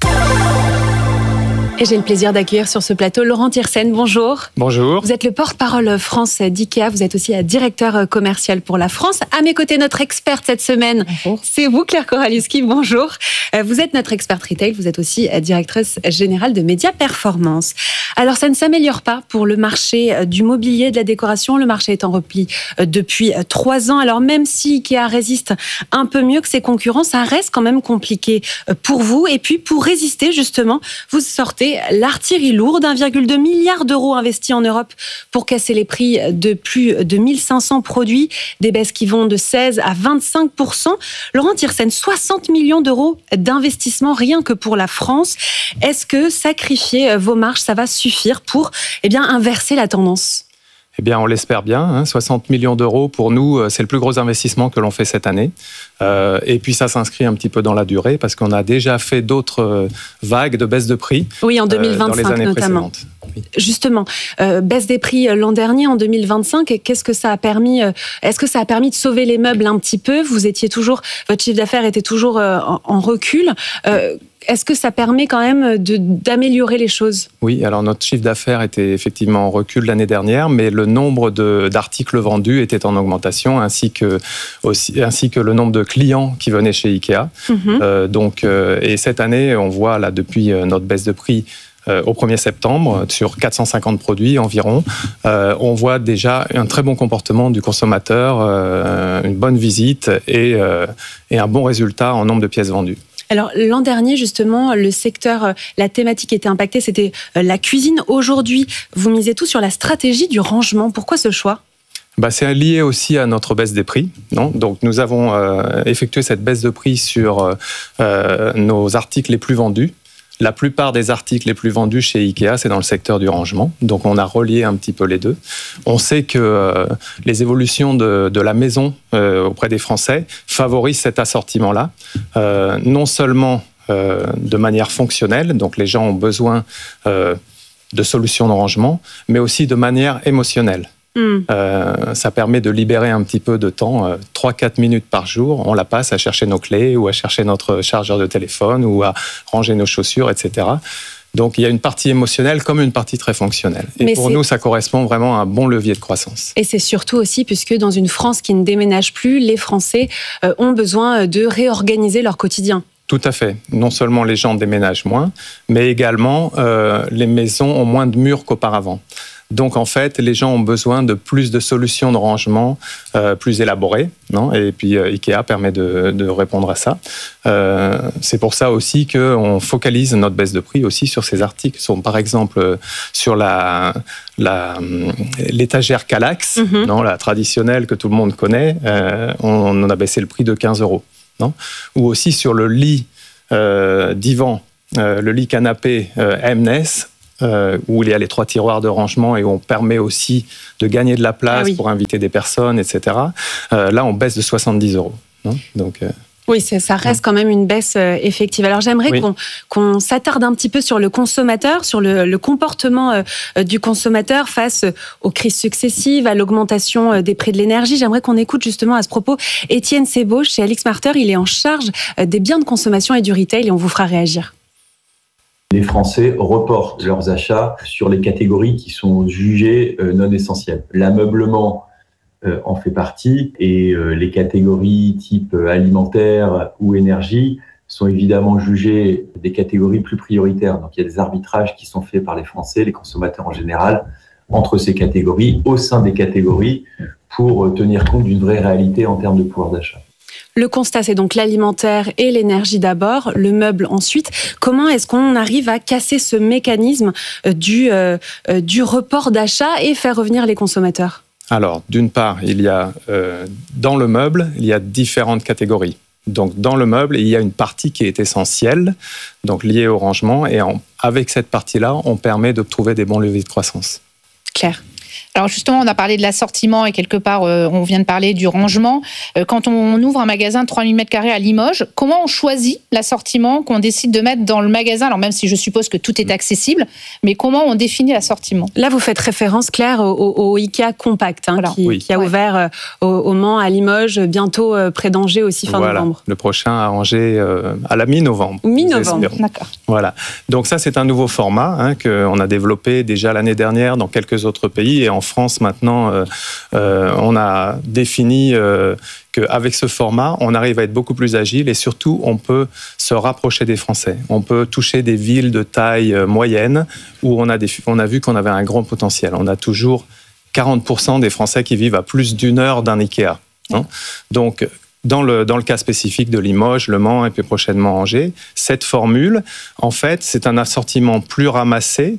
Et j'ai le plaisir d'accueillir sur ce plateau Laurent Thyrssen. Bonjour. Bonjour. Vous êtes le porte-parole France d'Ikea. Vous êtes aussi directeur commercial pour la France. À mes côtés, notre experte cette semaine, bonjour. C'est vous, Claire Koraliewski. Bonjour. Vous êtes notre experte retail. Vous êtes aussi directrice générale de Média Performance. Alors, ça ne s'améliore pas pour le marché du mobilier, de la décoration. Le marché est en repli depuis trois ans. Alors, même si Ikea résiste un peu mieux que ses concurrents, ça reste quand même compliqué pour vous. Et puis, pour résister, justement, vous sortez l'artillerie lourde, un virgule deux milliard d'euros investis en Europe pour casser les prix de plus de mille cinq cents produits, des baisses qui vont de seize à vingt-cinq pour cent. Laurent Thyrssen, soixante millions d'euros d'investissement rien que pour la France. Est-ce que sacrifier vos marges, ça va suffire pour eh bien, inverser la tendance ? Eh bien, on l'espère bien. Hein. soixante millions d'euros, pour nous, c'est le plus gros investissement que l'on fait cette année. Euh, et puis, ça s'inscrit un petit peu dans la durée parce qu'on a déjà fait d'autres vagues de baisse de prix. Oui, en deux mille vingt-cinq euh, dans les années notamment. Oui. Justement, euh, baisse des prix l'an dernier, en deux mille vingt-cinq. Qu'est-ce que ça a permis euh, Est-ce que ça a permis de sauver les meubles un petit peu ? Vous étiez toujours, votre chiffre d'affaires était toujours euh, en, en recul. Euh, Est-ce que ça permet quand même de, d'améliorer les choses ? Oui, alors notre chiffre d'affaires était effectivement en recul l'année dernière, mais le nombre de, d'articles vendus était en augmentation, ainsi que, aussi, ainsi que le nombre de clients qui venaient chez Ikea. Mm-hmm. Euh, donc, euh, et cette année, on voit là depuis notre baisse de prix euh, au premier septembre, sur quatre cent cinquante produits environ, euh, on voit déjà un très bon comportement du consommateur, euh, une bonne visite et, euh, et un bon résultat en nombre de pièces vendues. Alors, l'an dernier, justement, le secteur, la thématique était impactée, c'était la cuisine. Aujourd'hui, vous misez tout sur la stratégie du rangement. Pourquoi ce choix ? Bah, c'est lié aussi à notre baisse des prix. Non ? Donc, nous avons euh, effectué cette baisse de prix sur euh, nos articles les plus vendus. La plupart des articles les plus vendus chez Ikea, c'est dans le secteur du rangement. Donc, on a relié un petit peu les deux. On sait que euh, les évolutions de, de la maison euh, auprès des Français favorisent cet assortiment-là. Euh, non seulement euh, de manière fonctionnelle, donc les gens ont besoin euh, de solutions de rangement, mais aussi de manière émotionnelle. Mmh. Euh, ça permet de libérer un petit peu de temps, euh, trois à quatre minutes par jour, on la passe à chercher nos clés ou à chercher notre chargeur de téléphone ou à ranger nos chaussures, et cetera. Donc il y a une partie émotionnelle comme une partie très fonctionnelle. Et Mais pour nous, ça correspond vraiment à un bon levier de croissance. Et c'est surtout aussi puisque dans une France qui ne déménage plus, les Français euh, ont besoin de réorganiser leur quotidien. Tout à fait. Non seulement les gens déménagent moins, mais également euh, les maisons ont moins de murs qu'auparavant. Donc, en fait, les gens ont besoin de plus de solutions de rangement euh, plus élaborées, non ? Et puis, euh, Ikea permet de, de répondre à ça. Euh, c'est pour ça aussi qu'on focalise notre baisse de prix aussi sur ces articles. Sont, par exemple, sur la, la, l'étagère Kallax, mm-hmm. non, la traditionnelle que tout le monde connaît, euh, on en a baissé le prix de quinze euros. Non ? Ou aussi sur le lit euh, divan, euh, le lit canapé euh, M N E S, Euh, où il y a les trois tiroirs de rangement et où on permet aussi de gagner de la place ah oui. pour inviter des personnes, et cetera. Euh, là, on baisse de soixante-dix euros. Non ? Donc, euh... Oui, ça reste quand même une baisse effective. Alors j'aimerais oui. qu'on, qu'on s'attarde un petit peu sur le consommateur, sur le, le comportement euh, du consommateur face aux crises successives, à l'augmentation des prix de l'énergie. J'aimerais qu'on écoute justement à ce propos Étienne Sebot chez AlixMarter. Il est en charge des biens de consommation et du retail et on vous fera réagir. Les Français reportent leurs achats sur les catégories qui sont jugées non essentielles. L'ameublement euh, en fait partie et euh, les catégories type alimentaire ou énergie sont évidemment jugées des catégories plus prioritaires. Donc il y a des arbitrages qui sont faits par les Français, les consommateurs en général, entre ces catégories, au sein des catégories, pour tenir compte d'une vraie réalité en termes de pouvoir d'achat. Le constat, c'est donc l'alimentaire et l'énergie d'abord, le meuble ensuite. Comment est-ce qu'on arrive à casser ce mécanisme du, euh, du report d'achat et faire revenir les consommateurs ? Alors, d'une part, il y a, euh, dans le meuble, il y a différentes catégories. Donc, dans le meuble, il y a une partie qui est essentielle, donc liée au rangement. Et en, avec cette partie-là, on permet de trouver des bons leviers de croissance. Claire ? Alors justement, on a parlé de l'assortiment et quelque part, euh, on vient de parler du rangement. Euh, quand on ouvre un magasin de trois mille mètres carrés à Limoges, comment on choisit l'assortiment qu'on décide de mettre dans le magasin ? Alors même si je suppose que tout est accessible, mais comment on définit l'assortiment ? Là, vous faites référence, Claire, au, au Ikea Compact, hein, voilà. qui, oui. qui a ouais. ouvert euh, au, au Mans, à Limoges, bientôt euh, près d'Angers aussi fin voilà. novembre. Le prochain à Angers euh, à la mi-novembre. Mi-novembre, d'accord. Voilà. Donc ça, c'est un nouveau format hein, qu'on a développé déjà l'année dernière dans quelques autres pays et en France maintenant, euh, euh, on a défini euh, qu'avec ce format, on arrive à être beaucoup plus agile et surtout, on peut se rapprocher des Français. On peut toucher des villes de taille moyenne où on a, des, on a vu qu'on avait un grand potentiel. On a toujours quarante pour cent des Français qui vivent à plus d'une heure d'un Ikea. Hein. Donc, Dans le, dans le cas spécifique de Limoges, Le Mans et puis prochainement Angers, cette formule, en fait, c'est un assortiment plus ramassé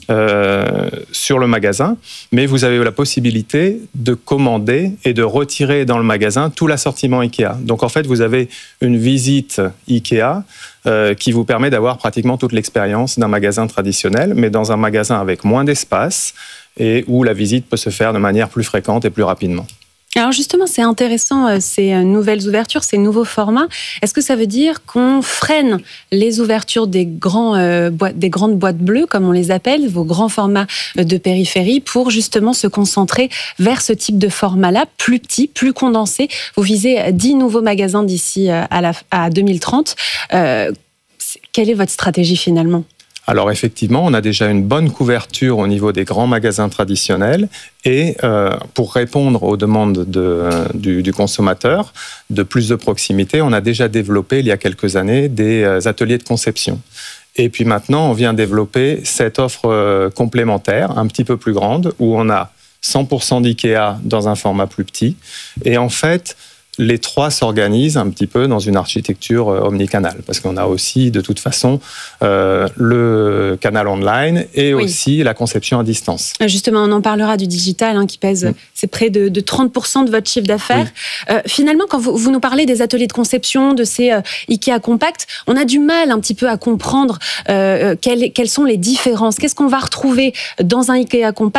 euh, sur le magasin, mais vous avez la possibilité de commander et de retirer dans le magasin tout l'assortiment Ikea. Donc en fait, vous avez une visite Ikea euh, qui vous permet d'avoir pratiquement toute l'expérience d'un magasin traditionnel, mais dans un magasin avec moins d'espace et où la visite peut se faire de manière plus fréquente et plus rapidement. Alors justement, c'est intéressant ces nouvelles ouvertures, ces nouveaux formats. Est-ce que ça veut dire qu'on freine les ouvertures des, grands, euh, boîtes, des grandes boîtes bleues, comme on les appelle, vos grands formats de périphérie, pour justement se concentrer vers ce type de format-là, plus petit, plus condensé ? Vous visez dix nouveaux magasins d'ici à, la, à deux mille trente. Euh, quelle est votre stratégie finalement ? Alors effectivement, on a déjà une bonne couverture au niveau des grands magasins traditionnels et euh, pour répondre aux demandes de, du, du consommateur de plus de proximité, on a déjà développé il y a quelques années des ateliers de conception. Et puis maintenant, on vient développer cette offre complémentaire, un petit peu plus grande, où on a cent pour cent d'IKEA dans un format plus petit. Et en fait, les trois s'organisent un petit peu dans une architecture omnicanal, parce qu'on a aussi, de toute façon, euh, le canal online et oui. aussi la conception à distance. Justement, on en parlera du digital, hein, qui pèse, mmh. c'est près de, de trente pour cent de votre chiffre d'affaires. Oui. Euh, finalement, quand vous, vous nous parlez des ateliers de conception, de ces euh, Ikea Compact, on a du mal un petit peu à comprendre euh, quelles, quelles sont les différences. Qu'est-ce qu'on va retrouver dans un Ikea Compact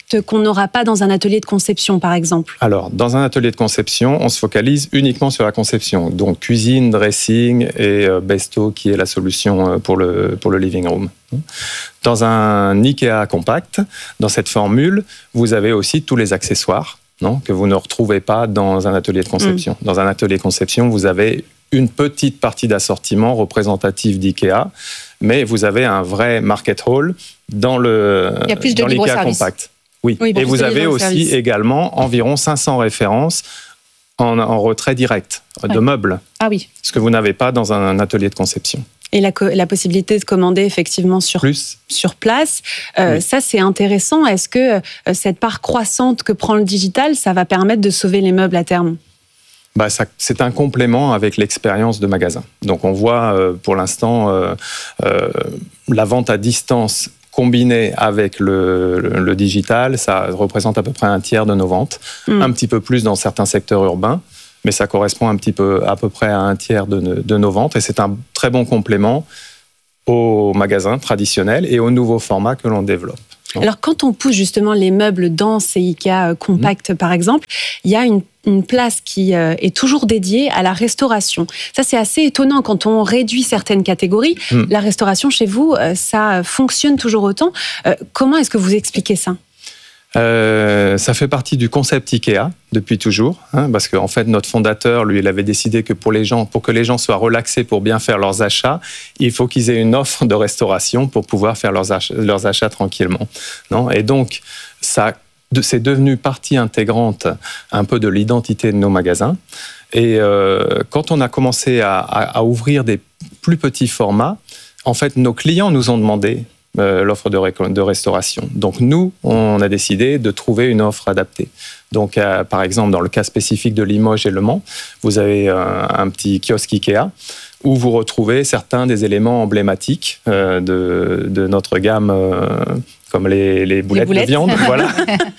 impact qu'on n'aura pas dans un atelier de conception, par exemple? Alors, dans un atelier de conception, on se focalise uniquement sur la conception. Donc, cuisine, dressing et euh, Besto, qui est la solution pour le, pour le living room. Dans un IKEA compact, dans cette formule, vous avez aussi tous les accessoires, non, que vous ne retrouvez pas dans un atelier de conception. Mmh. Dans un atelier de conception, vous avez une petite partie d'assortiment représentative d'IKEA, mais vous avez un vrai market hall dans le Il y a plus de dans l'IKEA compact. Oui. oui et vous avez aussi service. également environ cinq cents références en, en retrait direct ouais. de meubles. Ah oui. Ce que vous n'avez pas dans un atelier de conception. Et la, la possibilité de commander effectivement sur, Plus. sur place, euh, oui. ça c'est intéressant. Est-ce que euh, cette part croissante que prend le digital, ça va permettre de sauver les meubles à terme ? Bah, ça, c'est un complément avec l'expérience de magasin. Donc on voit euh, pour l'instant euh, euh, la vente à distance combinée avec le, le, le digital, ça représente à peu près un tiers de nos ventes, mmh. un petit peu plus dans certains secteurs urbains, mais ça correspond un petit peu, à peu près à un tiers de, de nos ventes, et c'est un très bon complément aux magasins traditionnels et aux nouveaux formats que l'on développe. Alors, quand on pousse justement les meubles dans ces IKEA compacts, mmh. par exemple, il y a une, une place qui euh, est toujours dédiée à la restauration. Ça, c'est assez étonnant quand on réduit certaines catégories. Mmh. La restauration, chez vous, euh, ça fonctionne toujours autant. Euh, comment est-ce que vous expliquez ça ? Euh, ça fait partie du concept IKEA depuis toujours, hein, parce qu'en fait notre fondateur, lui, il avait décidé que pour les gens, pour que les gens soient relaxés pour bien faire leurs achats, il faut qu'ils aient une offre de restauration pour pouvoir faire leurs achats, leurs achats tranquillement. Non ? Et donc ça, c'est devenu partie intégrante un peu de l'identité de nos magasins. Et euh, quand on a commencé à, à, à ouvrir des plus petits formats, en fait nos clients nous ont demandé Euh, l'offre de, ré- de restauration. Donc nous, on a décidé de trouver une offre adaptée. Donc euh, par exemple, dans le cas spécifique de Limoges et Le Mans, vous avez euh, un petit kiosque IKEA où vous retrouvez certains des éléments emblématiques euh, de, de notre gamme, euh, comme les, les, boulettes, les boulettes de viande. Voilà.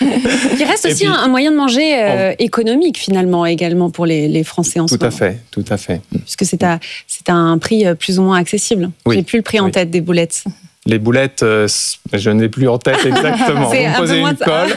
Qui reste aussi puis, un moyen de manger euh, on... économique finalement également pour les, les Français en tout ce moment. Tout à fait, tout à fait. Puisque c'est à, c'est à un prix plus ou moins accessible. Oui. J'ai plus le prix en oui. tête des boulettes. Les boulettes, euh, je n'ai plus en tête exactement. C'est vous me posez une colle.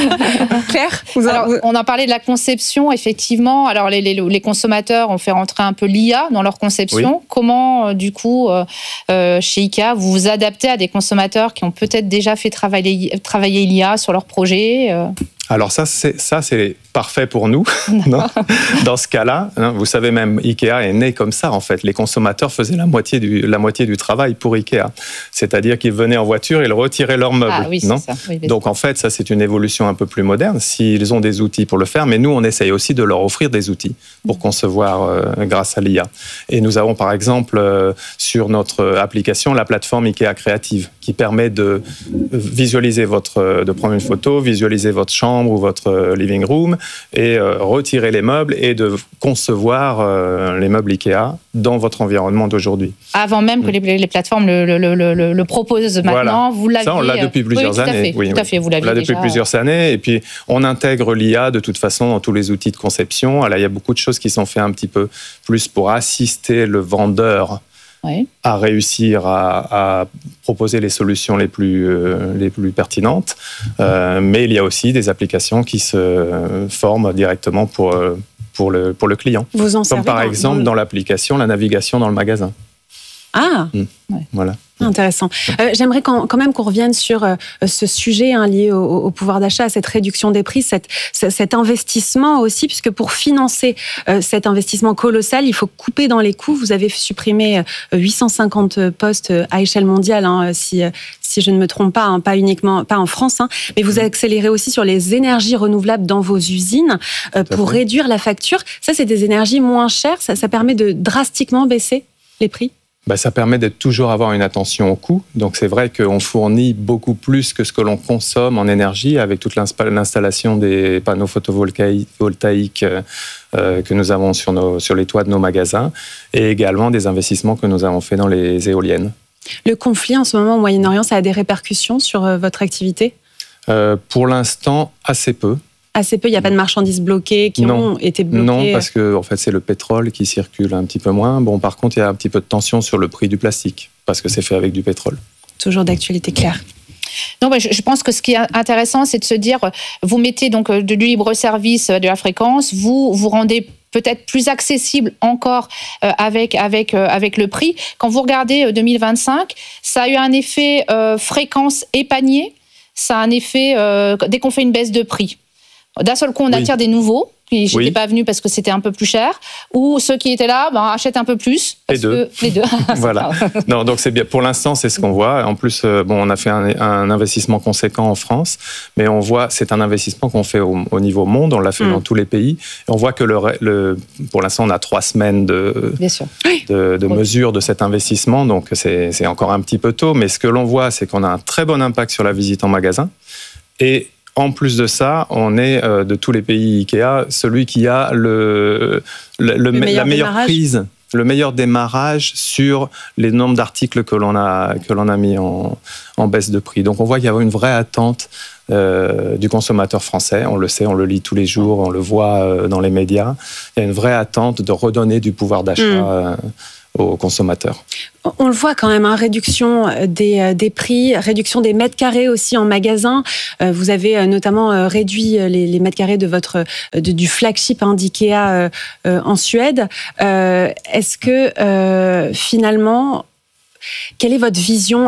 Claire, vous Alors, on a parlé de la conception, effectivement. Alors, les, les, les consommateurs ont fait rentrer un peu l'I A dans leur conception. Oui. Comment, euh, du coup, euh, chez IKEA, vous vous adaptez à des consommateurs qui ont peut-être déjà fait travailler, travailler l'I A sur leur projet euh... Alors ça, c'est, ça, c'est parfait pour nous. Non Dans ce cas-là, hein, vous savez même, IKEA est né comme ça, en fait. Les consommateurs faisaient la moitié du, la moitié du travail pour IKEA. C'est-à-dire qu'ils venaient en voiture et ils retiraient leurs meubles. Ah, oui, non c'est ça. Oui, Donc en fait, ça, c'est une évolution un peu plus moderne, s'ils ont des outils pour le faire. Mais nous, on essaye aussi de leur offrir des outils pour concevoir euh, grâce à l'I A. Et nous avons, par exemple, euh, sur notre application, la plateforme IKEA Créative, qui permet de visualiser votre, de prendre une photo, visualiser votre chambre ou votre living room et euh, retirer les meubles et de concevoir euh, les meubles IKEA dans votre environnement d'aujourd'hui. Avant même que les, les plateformes le, le, le, le, le proposent maintenant, voilà. vous l'aviez... Ça, on l'a depuis plusieurs oui, tout années. À fait, oui, tout oui. à fait, vous l'aviez on l'a déjà... depuis plusieurs années et puis on intègre l'I A de toute façon dans tous les outils de conception. Alors, il y a beaucoup de choses qui sont faites un petit peu plus pour assister le vendeur Oui. à réussir à, à proposer les solutions les plus, euh, les plus pertinentes. Euh, mais il y a aussi des applications qui se forment directement pour, pour, le, pour le client. Vous en Comme par dans, exemple dans... dans l'application, la navigation dans le magasin. Ah mmh. ouais. Voilà. Intéressant. Euh, j'aimerais quand, quand même qu'on revienne sur euh, ce sujet hein, lié au, au pouvoir d'achat, à cette réduction des prix, cette, cet investissement aussi, puisque pour financer euh, cet investissement colossal, il faut couper dans les coûts. Vous avez supprimé euh, huit cent cinquante postes à échelle mondiale, hein, si, si je ne me trompe pas, hein, pas uniquement pas en France, hein, mais vous accélérez aussi sur les énergies renouvelables dans vos usines euh, pour fait. réduire la facture. Ça, c'est des énergies moins chères. Ça, ça permet de drastiquement baisser les prix. Ben, ça permet de toujours avoir une attention au coût. Donc c'est vrai qu'on fournit beaucoup plus que ce que l'on consomme en énergie avec toute l'installation des panneaux photovoltaïques euh, que nous avons sur, nos, sur les toits de nos magasins et également des investissements que nous avons faits dans les éoliennes. Le conflit en ce moment au Moyen-Orient, ça a des répercussions sur euh, votre activité ? euh, Pour l'instant, assez peu. Assez peu, il n'y a pas de marchandises bloquées qui non. ont été bloquées. Non, parce que en fait, c'est le pétrole qui circule un petit peu moins. Bon, par contre, il y a un petit peu de tension sur le prix du plastique, parce que c'est fait avec du pétrole. Toujours d'actualité claire. Non, je, je pense que ce qui est intéressant, c'est de se dire, vous mettez donc du libre service de la fréquence, vous vous rendez peut-être plus accessible encore euh, avec avec euh, avec le prix. Quand vous regardez euh, deux mille vingt-cinq, ça a eu un effet euh, fréquence et panier. Ça a un effet euh, dès qu'on fait une baisse de prix. D'un seul coup, on attire oui. des nouveaux. Puis je n'étais oui. pas venu parce que c'était un peu plus cher. Ou ceux qui étaient là, ben, achètent un peu plus. Les deux. Que, les deux. Voilà. Non, donc c'est bien. Pour l'instant, c'est ce qu'on voit. En plus, euh, bon, on a fait un, un investissement conséquent en France, mais on voit, c'est un investissement qu'on fait au, au niveau monde. On l'a fait mmh. dans tous les pays. Et on voit que le, le, pour l'instant, on a trois semaines de, bien sûr. de, de oui. mesure de cet investissement. Donc c'est, c'est encore un petit peu tôt. Mais ce que l'on voit, c'est qu'on a un très bon impact sur la visite en magasin. Et en plus de ça, on est euh, de tous les pays Ikea celui qui a le, le, le, le la meilleure démarrage. prise, le meilleur démarrage sur les nombres d'articles que l'on a que l'on a mis en, en baisse de prix. Donc on voit qu'il y a une vraie attente euh, du consommateur français. On le sait, on le lit tous les jours, on le voit euh, dans les médias. Il y a une vraie attente de redonner du pouvoir d'achat. Mmh. Euh, aux consommateurs. On le voit quand même, hein, réduction des, des prix, réduction des mètres carrés aussi en magasin. Vous avez notamment réduit les, les mètres carrés de votre, de, du flagship hein, d'IKEA euh, en Suède. Euh, est-ce que euh, finalement, quelle est votre vision